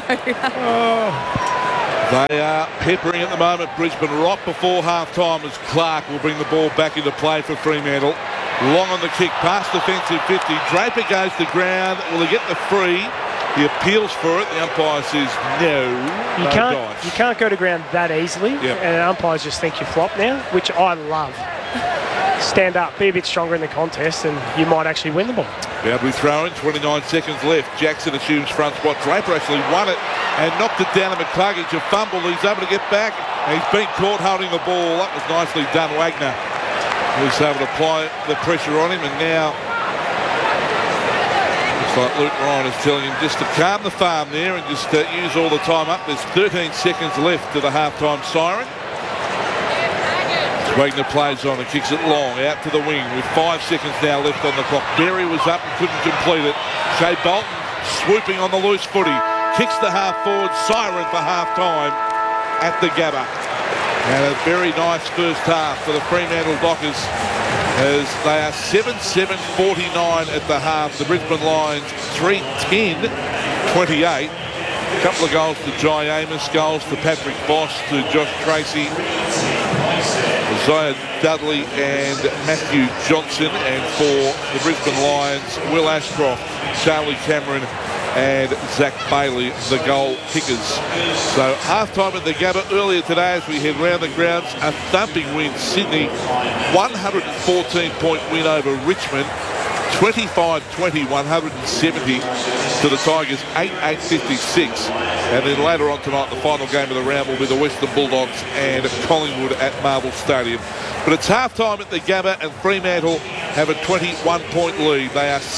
They are peppering at the moment Brisbane right before half-time as Clark will bring the ball back into play for Fremantle. Long on the kick, past defensive 50. Draper goes to ground. Will he get the free? He appeals for it. The umpire says no. You can't go to ground that easily. Yep. And umpires just think you flop now, which I love. Stand up, be a bit stronger in the contest, and you might actually win the ball. Boundary throw-in, 29 seconds left. Jackson assumes front spot. Draper actually won it and knocked it down to McCluggage. A fumble. He's able to get back. And he's been caught holding the ball. That was nicely done. Wagner was able to apply the pressure on him, and now looks like Luke Ryan is telling him just to calm the farm there and just use all the time up. There's 13 seconds left to the half-time siren. Wagner plays on and kicks it long out to the wing with 5 seconds now left on the clock. Berry was up and couldn't complete it. Shea Bolton swooping on the loose footy. Kicks the half forward. Siren for half time at the Gabba. And a very nice first half for the Fremantle Dockers as they are 7-7-49 at the half. The Brisbane Lions 3-10-28. A couple of goals to Jai Amos, goals to Patrick Voss, to Josh Tracy, Isaiah Dudley and Matthew Johnson, and for the Brisbane Lions, Will Ashcroft, Charlie Cameron and Zach Bailey, the goal kickers. So half-time at the Gabba earlier today as we head round the grounds. A thumping win, Sydney, 114-point win over Richmond. 25-20, 170 to the Tigers, 8-8-56. And then later on tonight, the final game of the round will be the Western Bulldogs and Collingwood at Marvel Stadium. But it's half-time at the Gabba, and Fremantle have a 21-point lead. They are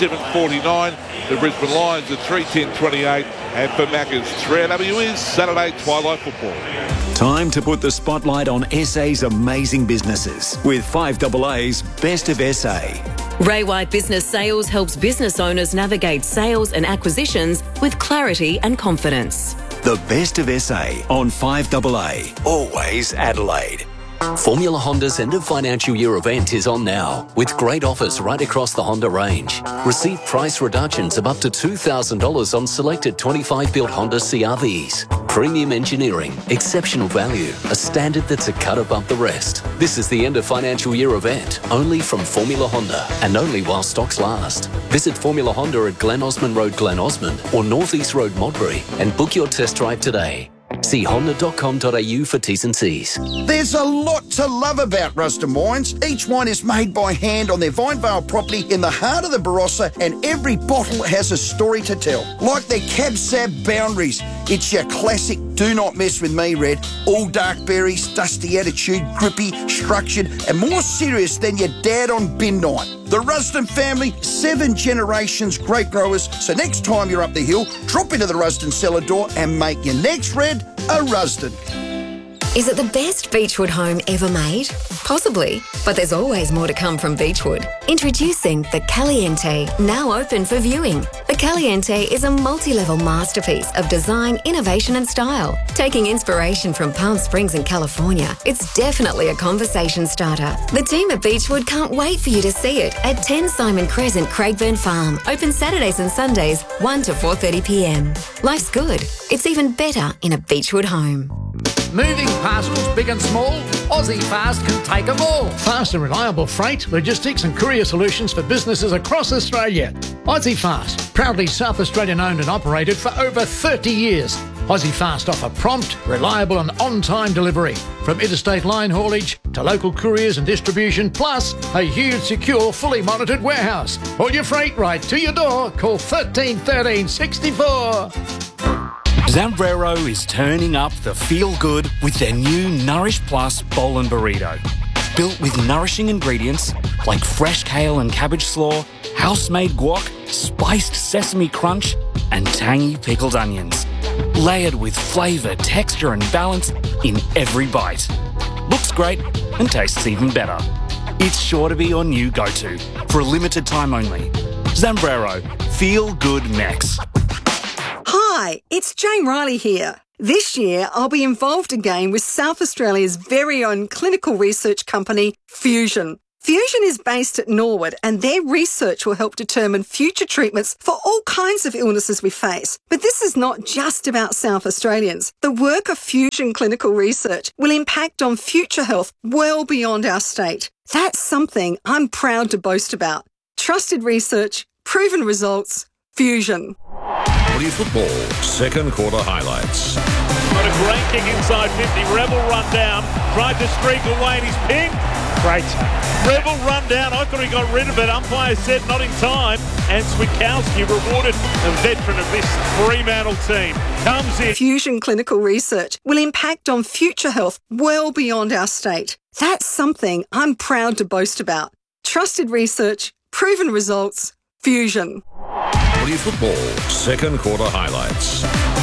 7-7-49. The Brisbane Lions are 3-10-28. And for Macca's, 3AW is Saturday Twilight Football. Time to put the spotlight on SA's amazing businesses with 5AA's Best of SA. Ray White Business Sales helps business owners navigate sales and acquisitions with clarity and confidence. The Best of SA on 5AA. Always Adelaide. Formula Honda's end of financial year event is on now, with great offers right across the Honda range. Receive price reductions of up to $2,000 on selected 25-built Honda CR-Vs. Premium engineering, exceptional value, a standard that's a cut above the rest. This is the end of financial year event, only from Formula Honda, and only while stocks last. Visit Formula Honda at Glen Osmond Road, Glen Osmond, or North East Road, Modbury, and book your test drive today. See honda.com.au for T's and C's. There's a lot to love about Rusden Wines. Each wine is made by hand on their Vinevale property in the heart of the Barossa, and every bottle has a story to tell. Like their Cab Sav Boundaries. It's your classic do not mess with me red. All dark berries, dusty attitude, grippy, structured, and more serious than your dad on bin night. The Rusden family, 7 generations grape growers. So next time you're up the hill, drop into the Rusden cellar door and make your next red a Rusden. Is it the best Beechwood home ever made? Possibly, but there's always more to come from Beechwood. Introducing the Caliente, now open for viewing. The Caliente is a multi-level masterpiece of design, innovation and style. Taking inspiration from Palm Springs in California, it's definitely a conversation starter. The team at Beechwood can't wait for you to see it at 10 Simon Crescent, Craigburn Farm. Open Saturdays and Sundays, 1 to 4:30 p.m. Life's good. It's even better in a Beechwood home. Moving parcels, big and small, Aussie Fast can take them all. Fast and reliable freight, logistics and courier solutions for businesses across Australia. Aussie Fast, proudly South Australian owned and operated for over 30 years. Aussie Fast offer prompt, reliable and on-time delivery. From interstate line haulage to local couriers and distribution, plus a huge, secure, fully monitored warehouse. All your freight right to your door. Call 13 13 64. Zambrero is turning up the feel-good with their new Nourish Plus Bowl and Burrito. Built with nourishing ingredients like fresh kale and cabbage slaw, house-made guac, spiced sesame crunch, and tangy pickled onions. Layered with flavour, texture and balance in every bite. Looks great and tastes even better. It's sure to be your new go-to for a limited time only. Zambrero, feel good Mex. Hi, it's Jane Riley here. This year, I'll be involved again with South Australia's very own clinical research company, Fusion. Fusion is based at Norwood and their research will help determine future treatments for all kinds of illnesses we face. But this is not just about South Australians. The work of Fusion Clinical Research will impact on future health well beyond our state. That's something I'm proud to boast about. Trusted research, proven results, Fusion. Footy football, second quarter highlights. Got a great kick inside 50. Rebel run down. Tried to streak away and he's pinged. Great. Rebel run down. I thought he got rid of it. Umpire said not in time. And Switkowski rewarded a veteran of this Fremantle team. Comes in. Fusion Clinical Research will impact on future health well beyond our state. That's something I'm proud to boast about. Trusted research, proven results, Fusion. Footy football, second quarter highlights.